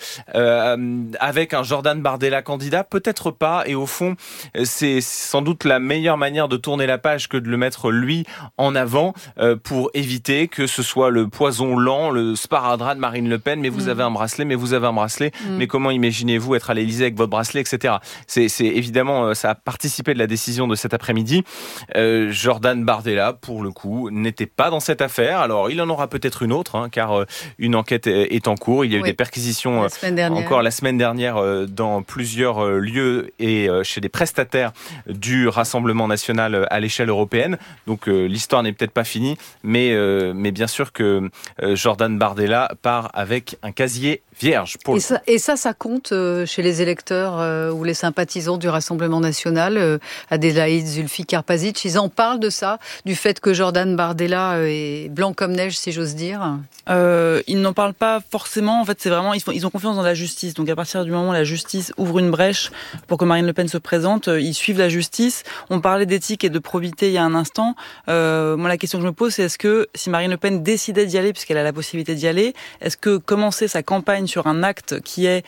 avec un Jordan Bardella candidat? Peut-être pas. Et au fond, c'est sans doute la meilleure manière de tourner la page que de le mettre, lui, en avant, pour éviter que ce soit le poison lent, le sparadrap de Marine Le Pen. Mais vous avez un bracelet, mais comment imaginez-vous être à l'Élysée avec votre bracelet, etc. C'est évidemment, ça a participé de la décision de cet après-midi. Jordan Bardella, pour le coup, n'était pas dans cette affaire. Alors, il en aura peut-être une autre, car une enquête est en cours. Il y a eu des perquisitions encore la semaine dernière dans plusieurs lieux et chez des prestataires du Rassemblement national à l'échelle européenne. Donc, l'histoire n'est peut-être pas finie, mais bien sûr que Jordan Bardella part avec un casier vierge. Et ça compte chez les électeurs ou les sympathisants du Rassemblement national. Adélaïde Zulfi-Karpazic, ils en parlent de ça, du fait que Jordan Bardella est blanc comme neige, si j'ose dire. Ils n'en parlent pas forcément. En fait, c'est vraiment ils ont confiance dans la justice. Donc, à partir du moment où la justice ouvre une brèche pour que Marine Le Pen se présente, ils suivent la justice. On parlait d'éthique et de probité il y a un instant. Moi, la question que je me pose, c'est est-ce que si Marine Le Pen décidait d'y aller, puisqu'elle a la possibilité d'y aller, est-ce que commencer sa campagne sur un acte qui est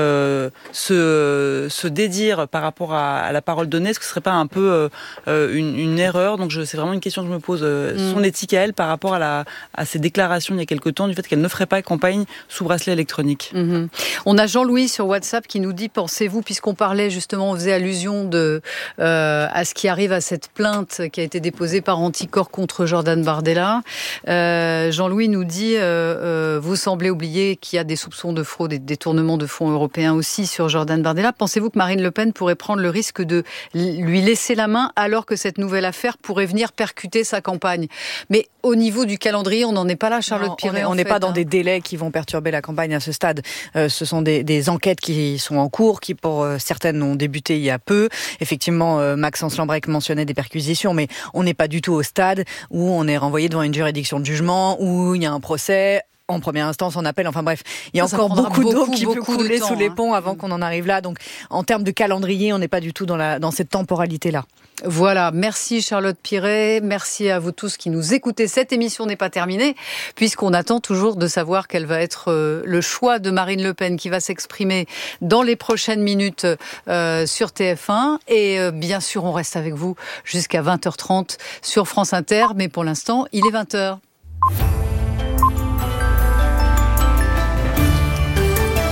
se dédire par rapport à la parole donnée, est-ce que ce serait pas un peu une erreur? Donc c'est vraiment une question que je me pose. Son éthique à elle par rapport à ses déclarations il y a quelque temps du fait qu'elle ne ferait pas campagne sous bracelet électronique. On a Jean-Louis sur WhatsApp qui nous dit, pensez-vous, puisqu'on parlait justement, on faisait allusion à ce qui arrive à cette plainte qui a été déposée par Anticor contre Jordan Bardella. Jean-Louis nous dit, vous semblez oublier qu'il y a des soupçons de fraude et de détournement de fonds européens aussi sur Jordan Bardella. Pensez-vous que Marine Le Pen pourrait prendre le risque de lui laisser la main alors que cette nouvelle affaire pourrait venir percuter sa campagne? Mais au niveau du calendrier, on n'en est pas là, Charlotte Piret. On n'est pas dans des délais qui vont perturber la campagne à ce stade. Ce sont des enquêtes qui sont en cours, qui pour certaines ont débuté il y a peu. Effectivement, Maxence Lambrec mentionnait des perquisitions, mais on n'est pas du tout au stade où on est renvoyé devant une juridiction de jugement, où il y a un procès en première instance, en appel, enfin bref, il y a encore beaucoup d'eau qui peut couler sous les ponts avant qu'on en arrive là. Donc, en termes de calendrier, on n'est pas du tout dans cette temporalité-là. Voilà, merci Charlotte Piret, merci à vous tous qui nous écoutez. Cette émission n'est pas terminée, puisqu'on attend toujours de savoir quel va être le choix de Marine Le Pen qui va s'exprimer dans les prochaines minutes sur TF1. Et bien sûr, on reste avec vous jusqu'à 20h30 sur France Inter, mais pour l'instant, il est 20h.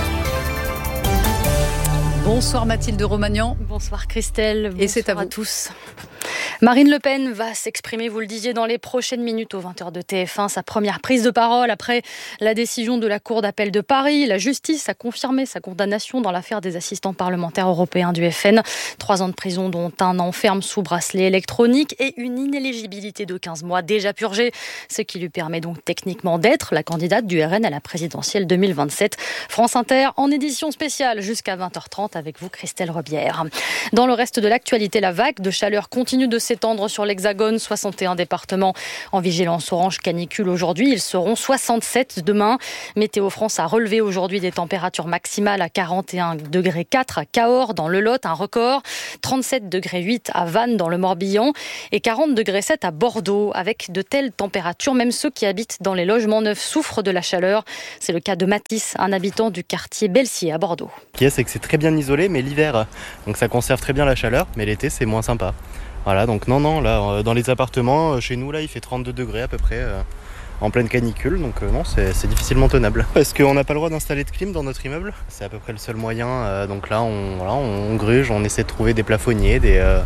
Bonsoir Mathilde Romagnan. Bonsoir Christelle. Et c'est à vous. À tous. Marine Le Pen va s'exprimer, vous le disiez, dans les prochaines minutes aux 20h de TF1. Sa première prise de parole après la décision de la Cour d'appel de Paris. La justice a confirmé sa condamnation dans l'affaire des assistants parlementaires européens du FN. 3 ans de prison, dont 1 an ferme sous bracelet électronique et une inéligibilité de 15 mois déjà purgée. Ce qui lui permet donc techniquement d'être la candidate du RN à la présidentielle 2027. France Inter en édition spéciale jusqu'à 20h30 avec vous, Christelle Rebière. Dans le reste de l'actualité, la vague de chaleur continue de s'étendre sur l'Hexagone. 61 départements en vigilance orange canicule aujourd'hui. Ils seront 67 demain. Météo France a relevé aujourd'hui des températures maximales à 41,4 degrés à Cahors dans le Lot, un record. 37,8 degrés à Vannes dans le Morbihan et 40,7 degrés à Bordeaux. Avec de telles températures, même ceux qui habitent dans les logements neufs souffrent de la chaleur. C'est le cas de Mathis, un habitant du quartier Belsier à Bordeaux. Ce qui est, c'est que c'est très bien isolé, mais l'hiver, donc ça conserve très bien la chaleur, mais l'été c'est moins sympa. Voilà, donc non, là, dans les appartements, chez nous, là, il fait 32 degrés à peu près, en pleine canicule, donc non, c'est difficilement tenable. Parce qu'on n'a pas le droit d'installer de clim dans notre immeuble, c'est à peu près le seul moyen, donc là, on gruge, on essaie de trouver des plafonniers,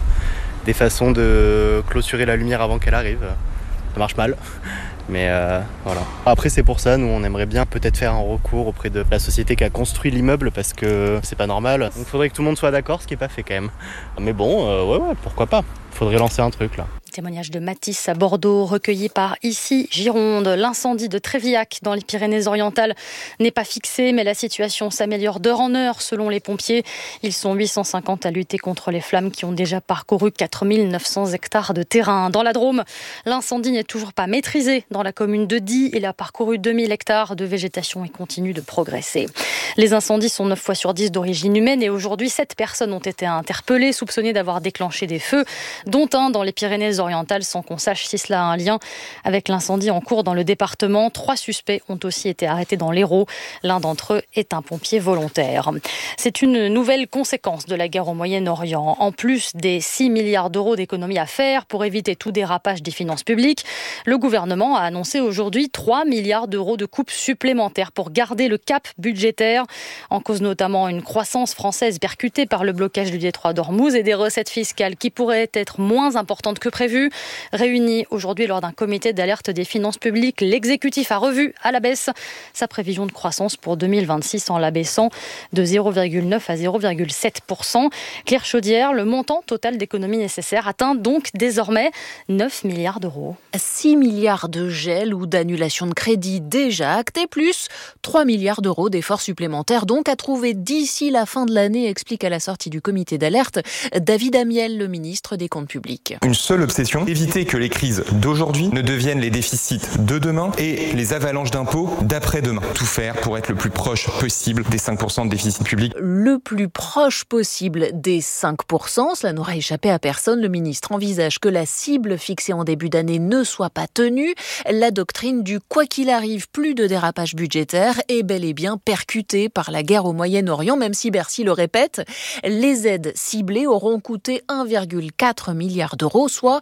des façons de clôturer la lumière avant qu'elle arrive. Ça marche mal. Mais voilà. Après c'est pour ça, nous on aimerait bien peut-être faire un recours auprès de la société qui a construit l'immeuble parce que c'est pas normal. Donc il faudrait que tout le monde soit d'accord, ce qui est pas fait quand même. Mais bon, ouais, pourquoi pas. Faudrait lancer un truc là. Témoignage de Mathis à Bordeaux, recueilli par Ici Gironde. L'incendie de Trévillac dans les Pyrénées-Orientales n'est pas fixé, mais la situation s'améliore d'heure en heure selon les pompiers. Ils sont 850 à lutter contre les flammes qui ont déjà parcouru 4900 hectares de terrain. Dans la Drôme, l'incendie n'est toujours pas maîtrisé. Dans la commune de Die, il a parcouru 2000 hectares de végétation et continue de progresser. Les incendies sont 9 fois sur 10 d'origine humaine et aujourd'hui 7 personnes ont été interpellées, soupçonnées d'avoir déclenché des feux, dont un dans les Pyrénées-Orientales, sans qu'on sache si cela a un lien avec l'incendie en cours dans le département. 3 suspects ont aussi été arrêtés dans l'Hérault. L'un d'entre eux est un pompier volontaire. C'est une nouvelle conséquence de la guerre au Moyen-Orient. En plus des 6 milliards d'euros d'économies à faire pour éviter tout dérapage des finances publiques, le gouvernement a annoncé aujourd'hui 3 milliards d'euros de coupes supplémentaires pour garder le cap budgétaire. En cause notamment une croissance française percutée par le blocage du détroit d'Ormuz et des recettes fiscales qui pourraient être moins importantes que prévu. Réuni aujourd'hui lors d'un comité d'alerte des finances publiques, l'exécutif a revu à la baisse sa prévision de croissance pour 2026 en l'abaissant de 0,9 à 0,7%. Claire Chaudière, le montant total d'économies nécessaires atteint donc désormais 9 milliards d'euros. 6 milliards de gel ou d'annulation de crédit déjà actés, plus 3 milliards d'euros d'efforts supplémentaires donc à trouver d'ici la fin de l'année, explique à la sortie du comité d'alerte David Amiel, le ministre des Comptes publics. Une seule obsession, éviter que les crises d'aujourd'hui ne deviennent les déficits de demain et les avalanches d'impôts d'après-demain. Tout faire pour être le plus proche possible des 5% de déficit public. Le plus proche possible des 5%, cela n'aura échappé à personne. Le ministre envisage que la cible fixée en début d'année ne soit pas tenue. La doctrine du quoi qu'il arrive, plus de dérapage budgétaire est bel et bien percutée par la guerre au Moyen-Orient, même si Bercy le répète, les aides ciblées auront coûté 1,4 milliard d'euros, soit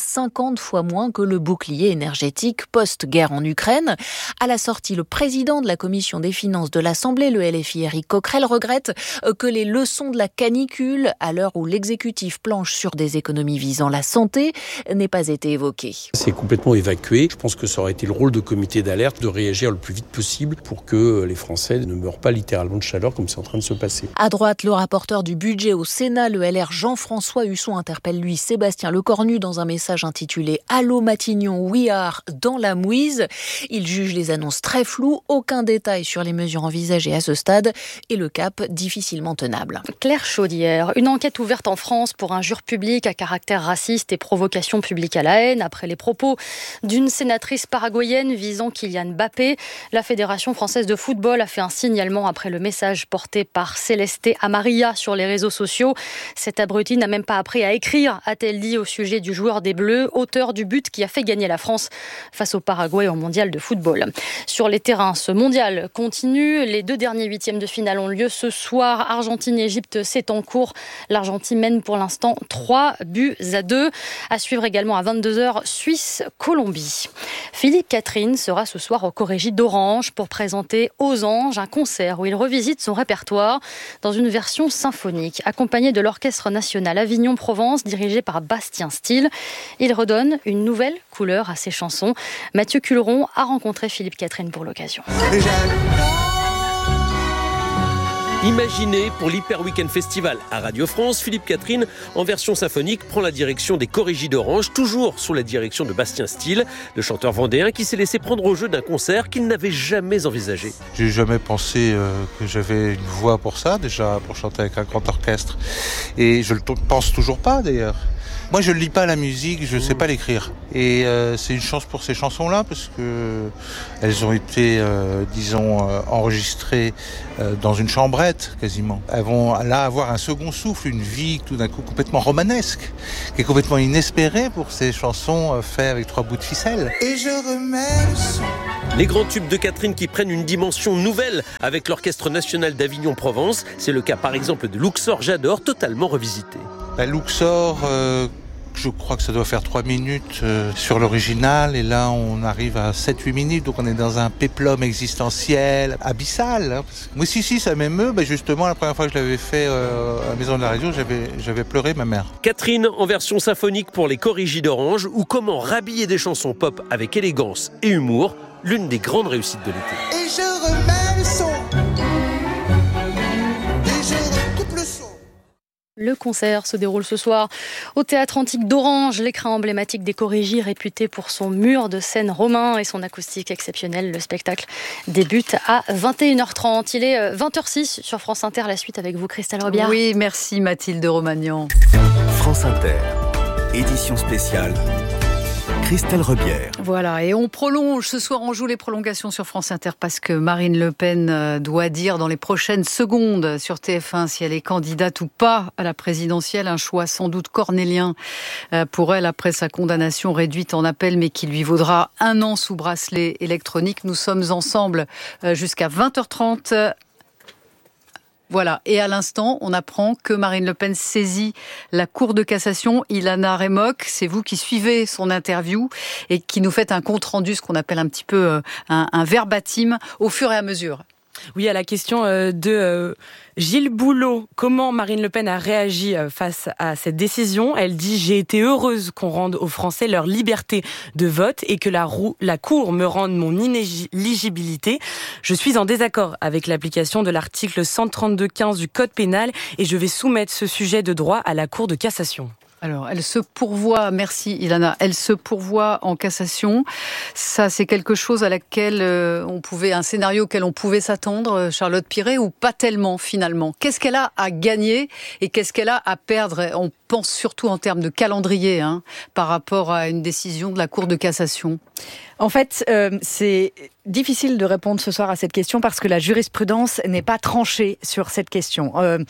50 fois moins que le bouclier énergétique post-guerre en Ukraine. À la sortie, le président de la commission des finances de l'Assemblée, le LFI Éric Coquerel, regrette que les leçons de la canicule, à l'heure où l'exécutif planche sur des économies visant la santé, n'aient pas été évoquées. C'est complètement évacué. Je pense que ça aurait été le rôle de comité d'alerte de réagir le plus vite possible pour que les Français ne meurent pas littéralement de chaleur comme c'est en train de se passer. À droite, le rapporteur du budget au Sénat, le LR Jean-François Husson, interpelle lui Sébastien Lecornu dans un message intitulé « Allô Matignon, we are dans la mouise ». Il juge les annonces très floues, aucun détail sur les mesures envisagées à ce stade et le cap difficilement tenable. Claire Chaudière, une enquête ouverte en France pour injure publique à caractère raciste et provocation publique à la haine après les propos d'une sénatrice paraguayenne visant Kylian Mbappé. La Fédération française de football a fait un signalement après le message porté par Célesté Amaria sur les réseaux sociaux. Cette abrutie n'a même pas appris à écrire, a-t-elle dit au sujet du joueur joueur des Bleus, auteur du but qui a fait gagner la France face au Paraguay au mondial de football. Sur les terrains, ce mondial continue. Les 2 derniers huitièmes de finale ont lieu ce soir. Argentine-Égypte, c'est en cours. L'Argentine mène pour l'instant 3-2. À suivre également à 22h, Suisse-Colombie. Philippe Catherine sera ce soir au Corégie d'Orange pour présenter Aux Anges, un concert où il revisite son répertoire dans une version symphonique, accompagné de l'Orchestre national Avignon-Provence, dirigé par Bastien Steele. Il redonne une nouvelle couleur à ses chansons. Mathieu Culeron a rencontré Philippe Catherine pour l'occasion. Imaginé pour l'Hyper Weekend Festival à Radio France, Philippe Catherine, en version symphonique, prend la direction des Corégies d'Orange, toujours sous la direction de Bastien Steele, le chanteur vendéen qui s'est laissé prendre au jeu d'un concert qu'il n'avait jamais envisagé. J'ai jamais pensé que j'avais une voix pour ça, déjà, pour chanter avec un grand orchestre. Et je ne le pense toujours pas, d'ailleurs. Moi, je ne lis pas la musique, je ne sais pas l'écrire. Et c'est une chance pour ces chansons-là, parce que elles ont été, enregistrées dans une chambrette, quasiment. Elles vont là avoir un second souffle, une vie tout d'un coup complètement romanesque, qui est complètement inespérée pour ces chansons faites avec 3 bouts de ficelle. Et je remets le son. Les grands tubes de Catherine qui prennent une dimension nouvelle avec l'Orchestre national d'Avignon-Provence. C'est le cas par exemple de Luxor J'adore, totalement revisité. Luxor, je crois que ça doit faire 3 minutes sur l'original, et là on arrive à 7-8 minutes, donc on est dans un péplum existentiel, abyssal. Hein. Moi si, ça m'émeut, justement la première fois que je l'avais fait à la Maison de la Radio, j'avais pleuré ma mère. Catherine en version symphonique pour les Corégies d'Orange, ou comment rhabiller des chansons pop avec élégance et humour, l'une des grandes réussites de l'été. Et je remets le son. Le concert se déroule ce soir au Théâtre Antique d'Orange, l'écrin emblématique des Corégies, réputé pour son mur de scène romain et son acoustique exceptionnelle. Le spectacle débute à 21h30. Il est 20h06 sur France Inter. La suite avec vous, Christelle Robillard. Oui, merci Mathilde Romagnan. France Inter, édition spéciale. Christelle Rebière. Voilà, et on prolonge. Ce soir, on joue les prolongations sur France Inter parce que Marine Le Pen doit dire dans les prochaines secondes sur TF1 si elle est candidate ou pas à la présidentielle. Un choix sans doute cornélien pour elle après sa condamnation réduite en appel, mais qui lui vaudra 1 an sous bracelet électronique. Nous sommes ensemble jusqu'à 20h30. Voilà, et à l'instant, on apprend que Marine Le Pen saisit la Cour de cassation. Ilana Remock, c'est vous qui suivez son interview et qui nous faites un compte-rendu, ce qu'on appelle un petit peu un verbatim, au fur et à mesure. Oui, à la question de Gilles Boulot, comment Marine Le Pen a réagi face à cette décision. Elle dit « J'ai été heureuse qu'on rende aux Français leur liberté de vote et que la Cour me rende mon inéligibilité. Je suis en désaccord avec l'application de l'article 132-15 du Code pénal et je vais soumettre ce sujet de droit à la Cour de cassation. » Alors, elle se pourvoit, merci Ilana, elle se pourvoit en cassation. Ça, c'est quelque chose à laquelle un scénario auquel on pouvait s'attendre, Charlotte Piré, ou pas tellement finalement. Qu'est-ce qu'elle a à gagner et qu'est-ce qu'elle a à perdre? On pense surtout en termes de calendrier, par rapport à une décision de la Cour de cassation. En fait, c'est difficile de répondre ce soir à cette question parce que la jurisprudence n'est pas tranchée sur cette question.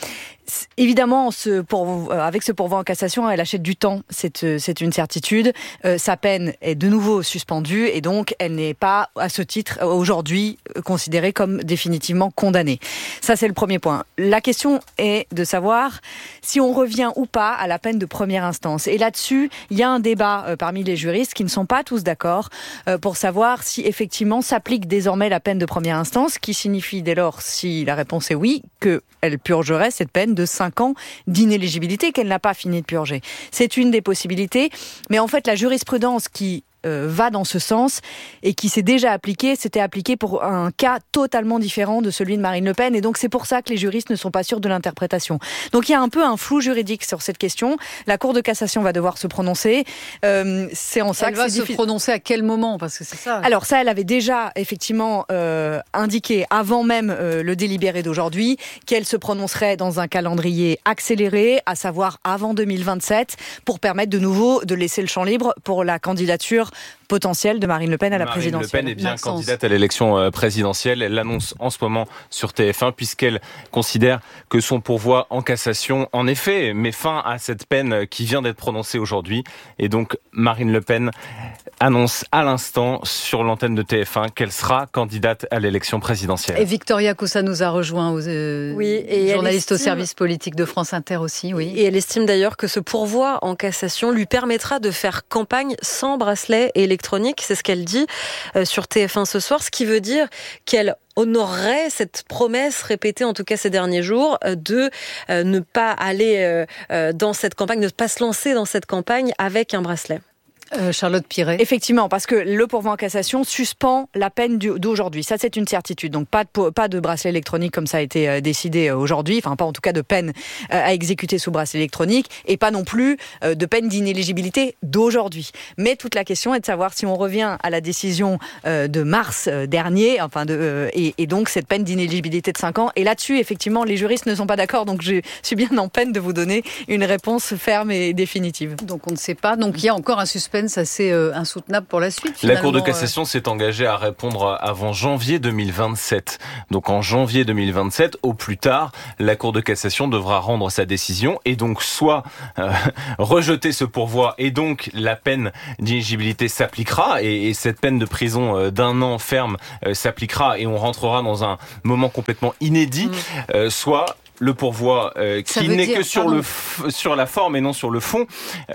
Évidemment, avec ce pourvoi en cassation, elle achète du temps, c'est une certitude. Sa peine est de nouveau suspendue et donc elle n'est pas, à ce titre, aujourd'hui considérée comme définitivement condamnée. Ça, c'est le premier point. La question est de savoir si on revient ou pas à la peine de première instance. Et là-dessus, il y a un débat parmi les juristes qui ne sont pas tous d'accord pour savoir si effectivement s'applique désormais la peine de première instance, qui signifie dès lors, si la réponse est oui, qu'elle purgerait cette peine de 5 ans d'inéligibilité qu'elle n'a pas fini de purger. C'est une des possibilités, mais en fait la jurisprudence qui va dans ce sens et qui s'est déjà appliqué, c'était appliqué pour un cas totalement différent de celui de Marine Le Pen, et donc c'est pour ça que les juristes ne sont pas sûrs de l'interprétation. Donc il y a un peu un flou juridique sur cette question. La Cour de cassation va devoir se prononcer. C'est en ça elle va se prononcer à quel moment, parce que c'est ça. Alors ça, elle avait déjà effectivement indiqué avant même le délibéré d'aujourd'hui qu'elle se prononcerait dans un calendrier accéléré, à savoir avant 2027, pour permettre de nouveau de laisser le champ libre pour la candidature potentiel de Marine Le Pen à la présidentielle. Marine Le Pen est bien candidate à l'élection présidentielle. Elle l'annonce en ce moment sur TF1 puisqu'elle considère que son pourvoi en cassation, en effet, met fin à cette peine qui vient d'être prononcée aujourd'hui. Et donc, Marine Le Pen annonce à l'instant sur l'antenne de TF1 qu'elle sera candidate à l'élection présidentielle. Et Victoria Coussa nous a rejoint, journaliste au service politique de France Inter aussi. Oui. Et elle estime d'ailleurs que ce pourvoi en cassation lui permettra de faire campagne sans bracelet électronique. C'est ce qu'elle dit sur TF1 ce soir, ce qui veut dire qu'elle honorerait cette promesse répétée en tout cas ces derniers jours de ne pas aller dans cette campagne, ne pas se lancer dans cette campagne avec un bracelet. Charlotte Piret. Effectivement, parce que le pourvoi en cassation suspend la peine d'aujourd'hui. Ça, c'est une certitude. Donc, pas de bracelet électronique comme ça a été décidé aujourd'hui. Enfin, pas en tout cas de peine à exécuter sous bracelet électronique et pas non plus de peine d'inéligibilité d'aujourd'hui. Mais toute la question est de savoir si on revient à la décision de mars dernier, et donc cette peine d'inéligibilité de 5 ans. Et là-dessus, effectivement, les juristes ne sont pas d'accord. Donc, je suis bien en peine de vous donner une réponse ferme et définitive. Donc, on ne sait pas. Donc, il y a encore un suspens assez insoutenable pour la suite. La Cour de cassation s'est engagée à répondre avant janvier 2027. Donc en janvier 2027, au plus tard, la Cour de cassation devra rendre sa décision et donc soit rejeter ce pourvoi et donc la peine d'inéligibilité s'appliquera et cette peine de prison d'1 an ferme s'appliquera et on rentrera dans un moment complètement inédit, soit le pourvoi qui n'est que sur la forme et non sur le fond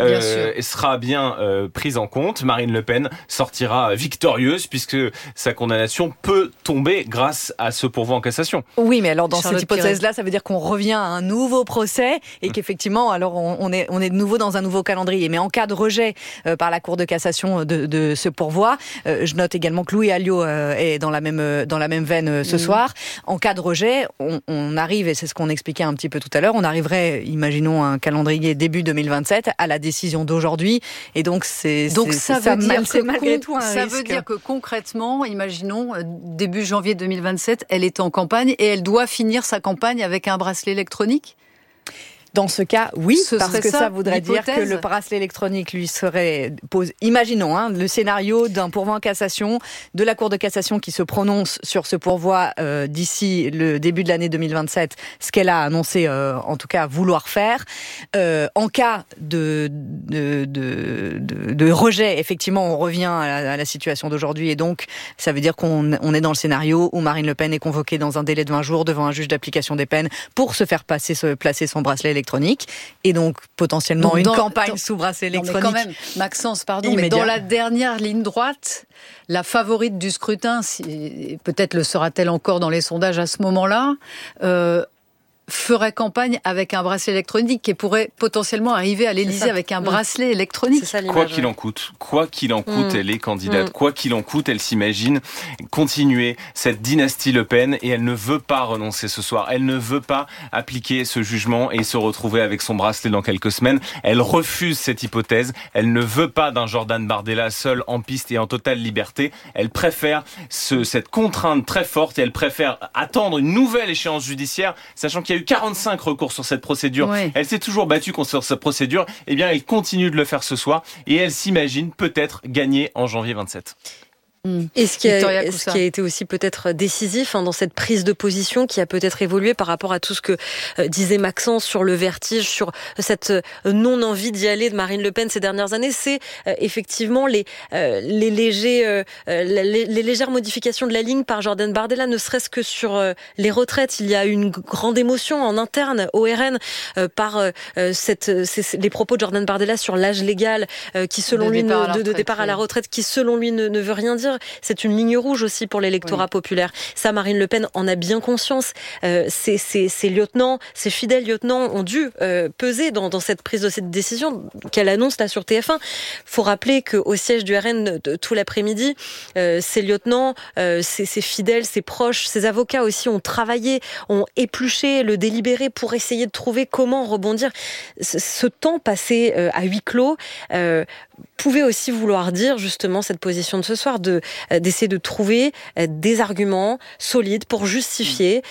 sera bien prise en compte. Marine Le Pen sortira victorieuse puisque sa condamnation peut tomber grâce à ce pourvoi en cassation. Oui, mais alors dans cette hypothèse-là, ça veut dire qu'on revient à un nouveau procès et qu'effectivement, alors on est de nouveau dans un nouveau calendrier. Mais en cas de rejet par la Cour de cassation de ce pourvoi, je note également que Louis Alliot est dans la même veine ce soir. En cas de rejet, on arrive, et c'est ce qu'on expliquait un petit peu tout à l'heure, on arriverait, imaginons un calendrier début 2027, à la décision d'aujourd'hui. Et donc, ça veut dire que concrètement, imaginons, début janvier 2027, elle est en campagne et elle doit finir sa campagne avec un bracelet électronique ? Dans ce cas, oui, parce que ça voudrait dire que le bracelet électronique lui serait posé. Imaginons le scénario d'un pourvoi en cassation, de la Cour de cassation qui se prononce sur ce pourvoi d'ici le début de l'année 2027, ce qu'elle a annoncé en tout cas vouloir faire. En cas de rejet, effectivement, on revient à la situation d'aujourd'hui et donc ça veut dire qu'on est dans le scénario où Marine Le Pen est convoquée dans un délai de 20 jours devant un juge d'application des peines pour se faire placer son bracelet électronique et donc potentiellement une campagne sous bracelet électronique. Mais quand même, Maxence, mais dans la dernière ligne droite, la favorite du scrutin, peut-être le sera-t-elle encore dans les sondages à ce moment-là, ferait campagne avec un bracelet électronique et pourrait potentiellement arriver à l'Élysée avec un bracelet électronique. Quoi qu'il en coûte, elle est candidate. Quoi qu'il en coûte, elle s'imagine continuer cette dynastie Le Pen et elle ne veut pas renoncer ce soir. Elle ne veut pas appliquer ce jugement et se retrouver avec son bracelet dans quelques semaines. Elle refuse cette hypothèse. Elle ne veut pas d'un Jordan Bardella seul en piste et en totale liberté. Elle préfère cette contrainte très forte et elle préfère attendre une nouvelle échéance judiciaire, sachant qu'il y a eu 45 recours sur cette procédure. Oui. Elle s'est toujours battue contre cette procédure. Eh bien, elle continue de le faire ce soir et elle s'imagine peut-être gagner en janvier 27. Et ce qui a été aussi peut-être décisif dans cette prise de position qui a peut-être évolué par rapport à tout ce que disait Maxence sur le vertige, sur cette non-envie d'y aller de Marine Le Pen ces dernières années, c'est effectivement les légères modifications de la ligne par Jordan Bardella, ne serait-ce que sur les retraites. Il y a eu une grande émotion en interne au RN par les propos de Jordan Bardella sur l'âge légal qui selon lui de départ à la retraite qui selon lui ne veut rien dire. C'est une ligne rouge aussi pour l'électorat populaire. Ça, Marine Le Pen en a bien conscience. Ses lieutenants, ses fidèles lieutenants ont dû peser dans cette prise de cette décision qu'elle annonce là sur TF1. Faut rappeler qu'au siège du RN tout l'après-midi, ses lieutenants, ses fidèles, ses proches, ses avocats aussi ont travaillé, ont épluché le délibéré pour essayer de trouver comment rebondir. Ce temps passé à huis clos pouvait aussi vouloir dire justement cette position de ce soir, d'essayer de trouver des arguments solides pour justifier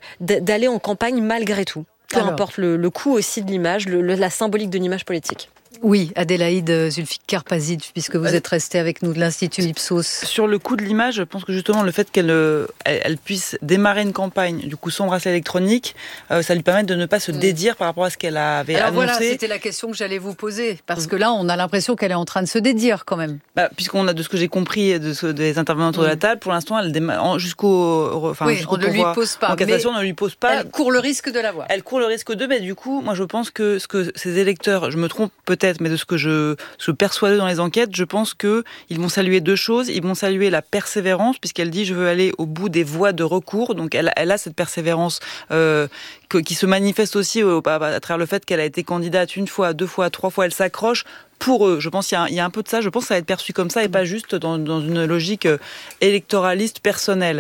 d'aller en campagne malgré tout. Peu importe le coût aussi de l'image, la symbolique de l'image politique. Oui, Adélaïde Zulfikar-Pazid, puisque vous êtes restée avec nous de l'Institut Ipsos. Sur le coup de l'image, je pense que justement le fait qu'elle puisse démarrer une campagne, du coup son bracelet électronique, ça lui permet de ne pas se dédire par rapport à ce qu'elle avait annoncé. Voilà, c'était la question que j'allais vous poser, parce que là, on a l'impression qu'elle est en train de se dédire quand même. Puisqu'on a, de ce que j'ai compris des intervenants autour de la table, pour l'instant, elle démarre jusqu'au on ne lui pose pas. En cassation, on ne lui pose pas. Elle court le risque de l'avoir. Elle court le risque de, mais du coup, moi je pense que ce que ces électeurs, je me trompe peut-être, mais de ce que je perçois dans les enquêtes, je pense que ils vont saluer deux choses. Ils vont saluer la persévérance, puisqu'elle dit je veux aller au bout des voies de recours. Donc elle a cette persévérance qui se manifeste aussi à travers le fait qu'elle a été candidate une fois, deux fois, trois fois. Elle s'accroche. Pour eux, je pense qu'il y a un peu de ça. Je pense que ça va être perçu comme ça et pas juste dans une logique électoraliste personnelle.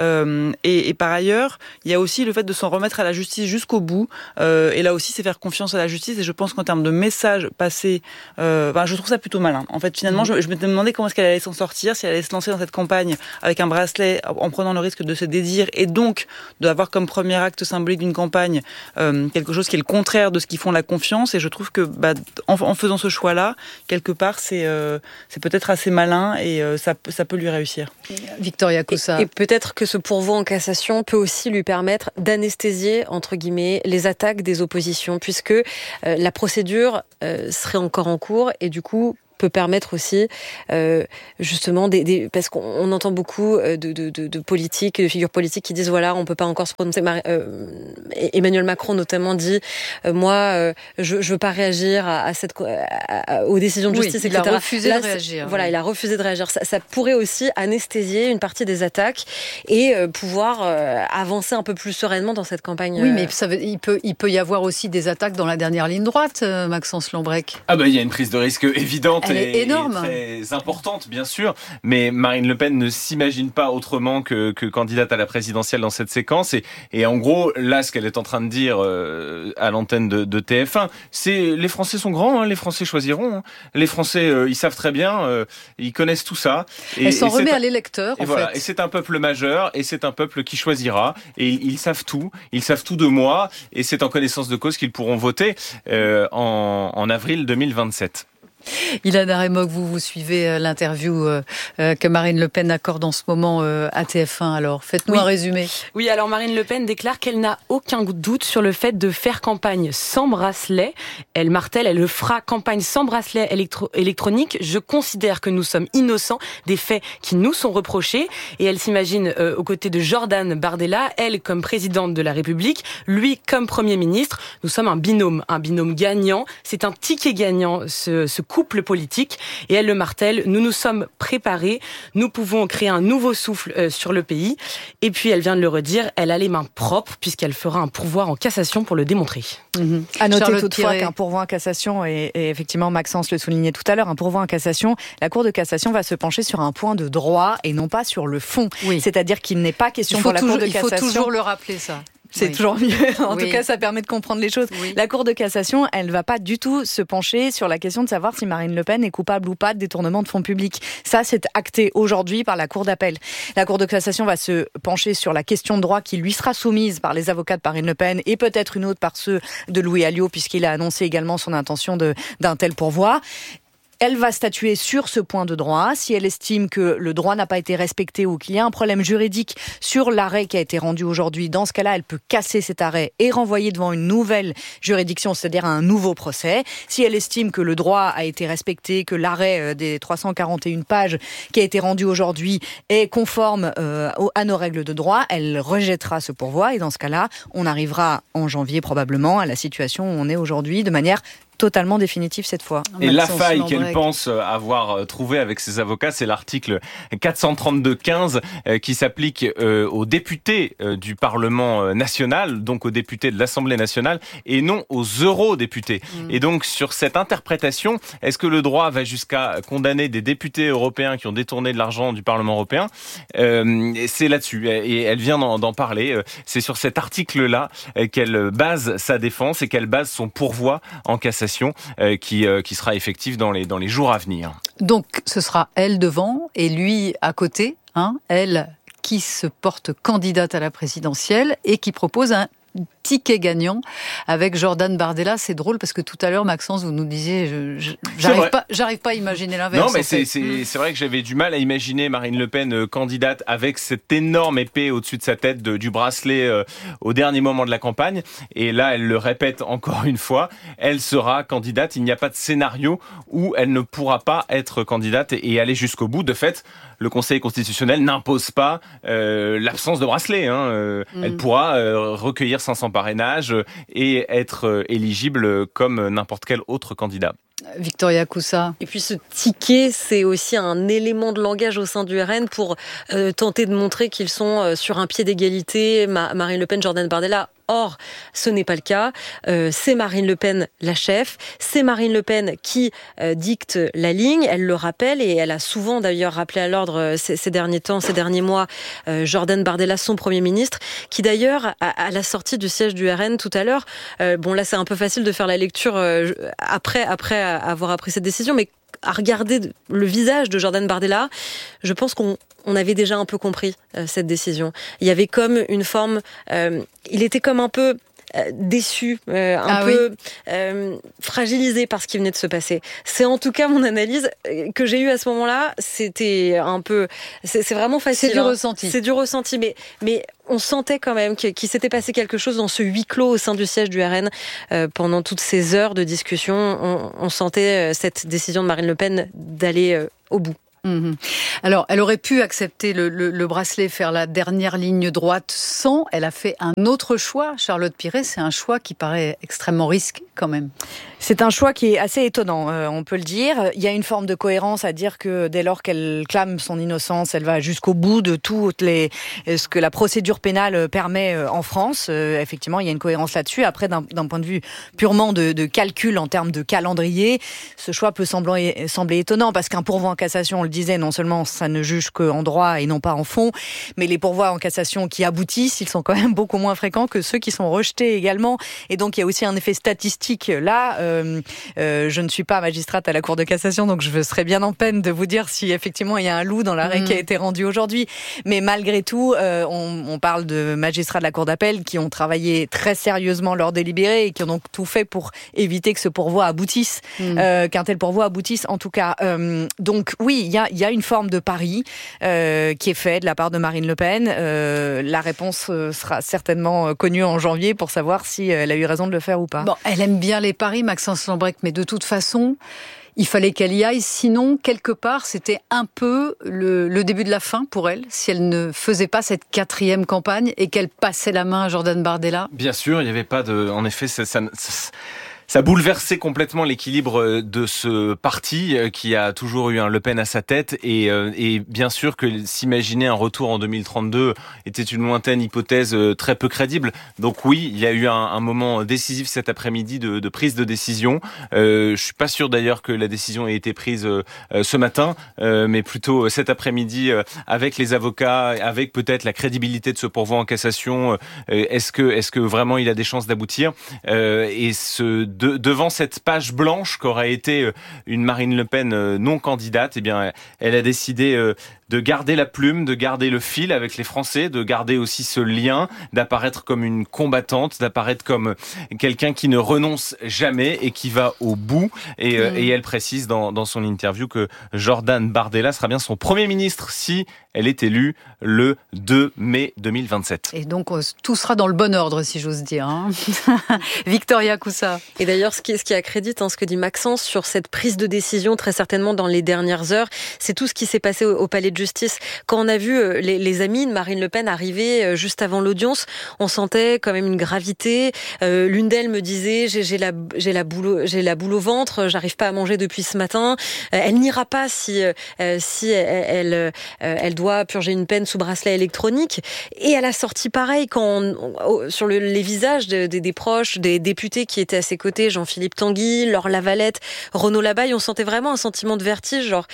Et par ailleurs, il y a aussi le fait de s'en remettre à la justice jusqu'au bout. Et là aussi, c'est faire confiance à la justice. Et je pense qu'en termes de messages passés, je trouve ça plutôt malin. En fait, finalement, je m'étais demandé comment est-ce qu'elle allait s'en sortir, si elle allait se lancer dans cette campagne avec un bracelet en prenant le risque de se dédire et donc d'avoir comme premier acte symbolique d'une campagne quelque chose qui est le contraire de ce qui font la confiance. Et je trouve que en faisant ce choix-là, quelque part, c'est peut-être assez malin et ça peut lui réussir. Victoria Coussa. Et peut-être que ce pourvoi en cassation peut aussi lui permettre d'anesthésier, entre guillemets, les attaques des oppositions, puisque la procédure serait encore en cours et du coup peut permettre aussi justement parce qu'on entend beaucoup de politiques, de figures politiques qui disent voilà, on peut pas encore se prononcer. Emmanuel Macron notamment dit moi je veux pas réagir aux décisions de justice, etc. Il a refusé de réagir. Voilà, il a refusé de réagir. Ça pourrait aussi anesthésier une partie des attaques et pouvoir avancer un peu plus sereinement dans cette campagne. Oui, mais il peut y avoir aussi des attaques dans la dernière ligne droite, Maxence Lambrecq. Il y a une prise de risque évidente. Elle est énorme. Et très importante, bien sûr. Mais Marine Le Pen ne s'imagine pas autrement que candidate à la présidentielle dans cette séquence. Et en gros, là, ce qu'elle est en train de dire à l'antenne de TF1, c'est les Français sont grands, les Français choisiront. Les Français, ils savent très bien, ils connaissent tout ça. Elle s'en remet à l'électeur, en fait. Et c'est un peuple majeur, et c'est un peuple qui choisira. Et ils savent tout de moi. Et c'est en connaissance de cause qu'ils pourront voter en avril 2027. Ilana Remoq, vous suivez l'interview que Marine Le Pen accorde en ce moment à TF1. Alors, faites-nous un résumé. Oui, alors Marine Le Pen déclare qu'elle n'a aucun doute sur le fait de faire campagne sans bracelet. Elle martèle, elle fera campagne sans bracelet électronique. Je considère que nous sommes innocents des faits qui nous sont reprochés. Et elle s'imagine aux côtés de Jordan Bardella, elle comme présidente de la République, lui comme Premier ministre. Nous sommes un binôme gagnant. C'est un ticket gagnant, ce couple politique, et elle le martèle, nous nous sommes préparés, nous pouvons créer un nouveau souffle sur le pays, et puis elle vient de le redire, elle a les mains propres, puisqu'elle fera un pourvoi en cassation pour le démontrer. À noter toutefois qu'un pourvoi en cassation, et effectivement Maxence le soulignait tout à l'heure, un pourvoi en cassation, la Cour de cassation va se pencher sur un point de droit et non pas sur le fond. Oui. C'est-à-dire qu'il n'est pas question pour la Cour de cassation... Il faut toujours le rappeler, ça. C'est toujours mieux. En tout cas, ça permet de comprendre les choses. Oui. La Cour de cassation, elle ne va pas du tout se pencher sur la question de savoir si Marine Le Pen est coupable ou pas de détournement de fonds publics. Ça, c'est acté aujourd'hui par la Cour d'appel. La Cour de cassation va se pencher sur la question de droit qui lui sera soumise par les avocats de Marine Le Pen et peut-être une autre par ceux de Louis Alliot, puisqu'il a annoncé également son intention d'un tel pourvoi. Elle va statuer sur ce point de droit. Si elle estime que le droit n'a pas été respecté ou qu'il y a un problème juridique sur l'arrêt qui a été rendu aujourd'hui, dans ce cas-là, elle peut casser cet arrêt et renvoyer devant une nouvelle juridiction, c'est-à-dire un nouveau procès. Si elle estime que le droit a été respecté, que l'arrêt des 341 pages qui a été rendu aujourd'hui est conforme à nos règles de droit, elle rejettera ce pourvoi et dans ce cas-là, on arrivera en janvier probablement à la situation où on est aujourd'hui de manière totalement définitive cette fois. Et la faille qu'elle pense avoir trouvée avec ses avocats, c'est l'article 432-15 qui s'applique aux députés du Parlement national, donc aux députés de l'Assemblée nationale, et non aux eurodéputés. Et donc, sur cette interprétation, est-ce que le droit va jusqu'à condamner des députés européens qui ont détourné de l'argent du Parlement européen ? C'est là-dessus, et elle vient d'en parler. C'est sur cet article-là qu'elle base sa défense et qu'elle base son pourvoi en cassation. Qui sera effective dans les jours à venir. Donc ce sera elle devant et lui à côté, elle qui se porte candidate à la présidentielle et qui propose un ticket gagnant avec Jordan Bardella. C'est drôle parce que tout à l'heure, Maxence, vous nous disiez, j'arrive pas à imaginer l'inverse. Non, mais c'est vrai que j'avais du mal à imaginer Marine Le Pen candidate avec cette énorme épée au-dessus de sa tête, du bracelet au dernier moment de la campagne. Et là, elle le répète encore une fois, elle sera candidate. Il n'y a pas de scénario où elle ne pourra pas être candidate et aller jusqu'au bout. De fait, le Conseil constitutionnel n'impose pas l'absence de bracelet. Elle pourra recueillir 500 parrainages et être éligible comme n'importe quel autre candidat. Victoria Coussa. Et puis ce ticket, c'est aussi un élément de langage au sein du RN pour tenter de montrer qu'ils sont sur un pied d'égalité, Marine Le Pen, Jordan Bardella. Or, ce n'est pas le cas. C'est Marine Le Pen la chef. C'est Marine Le Pen qui dicte la ligne. Elle le rappelle et elle a souvent d'ailleurs rappelé à l'ordre ces derniers temps, ces derniers mois, Jordan Bardella, son Premier ministre, qui d'ailleurs, à la sortie du siège du RN tout à l'heure, bon là c'est un peu facile de faire la lecture après avoir appris cette décision, mais à regarder le visage de Jordan Bardella, je pense qu'on avait déjà un peu compris cette décision. Il y avait comme une forme... il était comme un peu déçu, fragilisé par ce qui venait de se passer. C'est en tout cas mon analyse que j'ai eue à ce moment-là. C'était un peu... C'est vraiment facile. C'est du ressenti. C'est du ressenti, mais on sentait quand même qu'il s'était passé quelque chose dans ce huis clos au sein du siège du RN. Pendant toutes ces heures de discussion, on sentait cette décision de Marine Le Pen d'aller au bout. Alors, elle aurait pu accepter le bracelet, faire la dernière ligne droite sans. Elle a fait un autre choix. Charlotte Piret, c'est un choix qui paraît extrêmement risqué quand même. C'est un choix qui est assez étonnant, on peut le dire. Il y a une forme de cohérence à dire que dès lors qu'elle clame son innocence, elle va jusqu'au bout de ce que la procédure pénale permet en France. Effectivement, il y a une cohérence là-dessus. Après, d'un point de vue purement de calcul en termes de calendrier, ce choix peut sembler étonnant parce qu'un pourvoi en cassation, on le disait, non seulement ça ne juge qu'en droit et non pas en fond, mais les pourvois en cassation qui aboutissent, ils sont quand même beaucoup moins fréquents que ceux qui sont rejetés également. Et donc, il y a aussi un effet statistique là. Je ne suis pas magistrate à la Cour de cassation, donc je serais bien en peine de vous dire si effectivement il y a un loup dans l'arrêt qui a été rendu aujourd'hui. Mais malgré tout, on parle de magistrats de la Cour d'appel qui ont travaillé très sérieusement leur délibéré et qui ont donc tout fait pour éviter que ce pourvoi aboutisse, qu'un tel pourvoi aboutisse en tout cas. Donc oui, il y a une forme de pari qui est fait de la part de Marine Le Pen. La réponse sera certainement connue en janvier pour savoir si elle a eu raison de le faire ou pas. Bon, elle aime bien les paris, Maxence Lambrecq, mais de toute façon, il fallait qu'elle y aille. Sinon, quelque part, c'était un peu le début de la fin pour elle, si elle ne faisait pas cette 4e campagne et qu'elle passait la main à Jordan Bardella. Bien sûr, il n'y avait pas de... En effet, ça bouleversait complètement l'équilibre de ce parti qui a toujours eu un Le Pen à sa tête et bien sûr que s'imaginer un retour en 2032 était une lointaine hypothèse très peu crédible. Donc oui, il y a eu un moment décisif cet après-midi de prise de décision. Je suis pas sûr d'ailleurs que la décision ait été prise ce matin, mais plutôt cet après-midi avec les avocats, avec peut-être la crédibilité de ce pourvoi en cassation. Est-ce que vraiment il a des chances d'aboutir et devant cette page blanche qu'aurait été une Marine Le Pen non candidate, eh bien, elle a décidé de garder la plume, de garder le fil avec les Français, de garder aussi ce lien, d'apparaître comme une combattante, d'apparaître comme quelqu'un qui ne renonce jamais et qui va au bout. Et elle précise dans son interview que Jordan Bardella sera bien son Premier ministre si elle est élue le 2 mai 2027. Et donc, tout sera dans le bon ordre, si j'ose dire. Hein. Victoria Coussa. Et d'ailleurs, ce qui accrédite ce que dit Maxence sur cette prise de décision, très certainement dans les dernières heures, c'est tout ce qui s'est passé au palais de justice. Quand on a vu les amis de Marine Le Pen arriver juste avant l'audience, on sentait quand même une gravité. L'une d'elles me disait j'ai la boule au ventre, j'arrive pas à manger depuis ce matin. Elle n'ira pas si elle doit purger une peine sous bracelet électronique. Et à la sortie, pareil, sur les visages des proches, des députés qui étaient à ses côtés, côté Jean-Philippe Tanguy, Laure Lavalette, Renaud Labaille, on sentait vraiment un sentiment de vertige, genre,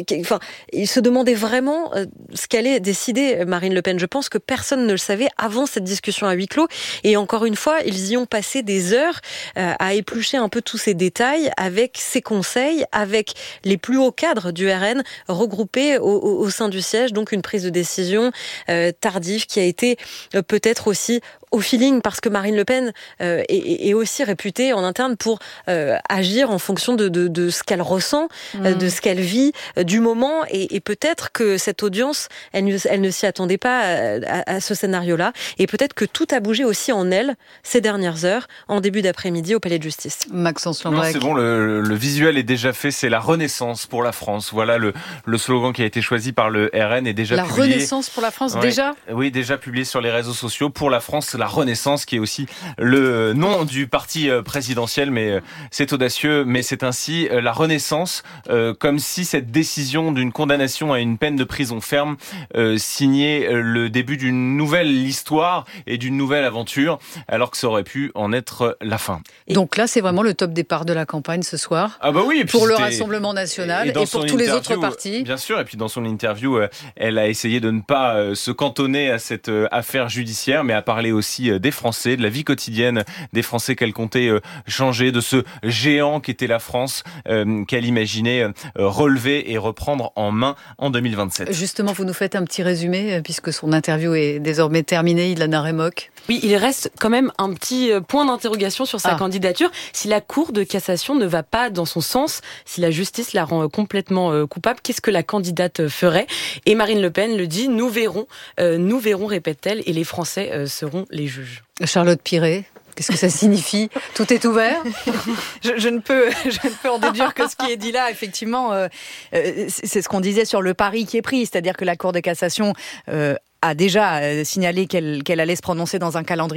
ils se demandaient vraiment ce qu'allait décider Marine Le Pen. Je pense que personne ne le savait avant cette discussion à huis clos. Et encore une fois, ils y ont passé des heures à éplucher un peu tous ces détails avec ses conseils, avec les plus hauts cadres du RN regroupés au sein du siège. Donc une prise de décision tardive qui a été peut-être aussi au feeling, parce que Marine Le Pen est aussi réputée en interne pour agir en fonction de ce qu'elle ressent, de ce qu'elle vit, du moment, et peut-être que cette audience, elle ne s'y attendait pas à ce scénario-là, et peut-être que tout a bougé aussi en elle ces dernières heures, en début d'après-midi au Palais de Justice. Maxence Lambrec. Non, c'est bon, le visuel est déjà fait, c'est la renaissance pour la France. Voilà le slogan qui a été choisi par le RN est déjà publié. La renaissance pour la France, déjà ? Oui, déjà publié sur les réseaux sociaux. Pour la France, la Renaissance, qui est aussi le nom du parti présidentiel, mais c'est audacieux, mais c'est ainsi la Renaissance, comme si cette décision d'une condamnation à une peine de prison ferme signait le début d'une nouvelle histoire et d'une nouvelle aventure, alors que ça aurait pu en être la fin. Donc là, c'est vraiment le top départ de la campagne ce soir. Ah bah oui, et puis pour le Rassemblement national et pour tous les autres partis. Bien sûr, et puis dans son interview, elle a essayé de ne pas se cantonner à cette affaire judiciaire, mais à parler aussi des Français, de la vie quotidienne des Français qu'elle comptait changer, de ce géant qu'était la France, qu'elle imaginait relever et reprendre en main en 2027. Justement, vous nous faites un petit résumé, puisque son interview est désormais terminée, Ilana Remock. Oui, il reste quand même un petit point d'interrogation sur sa candidature. Si la Cour de cassation ne va pas dans son sens, si la justice la rend complètement coupable, qu'est-ce que la candidate ferait ? Et Marine Le Pen le dit, nous verrons, répète-t-elle, et les Français seront les juges. Charlotte Piret, qu'est-ce que ça signifie ? Tout est ouvert ? je ne peux en déduire que ce qui est dit là, effectivement, c'est ce qu'on disait sur le pari qui est pris, c'est-à-dire que la Cour de cassation a déjà signalé qu'elle allait se prononcer dans un calendrier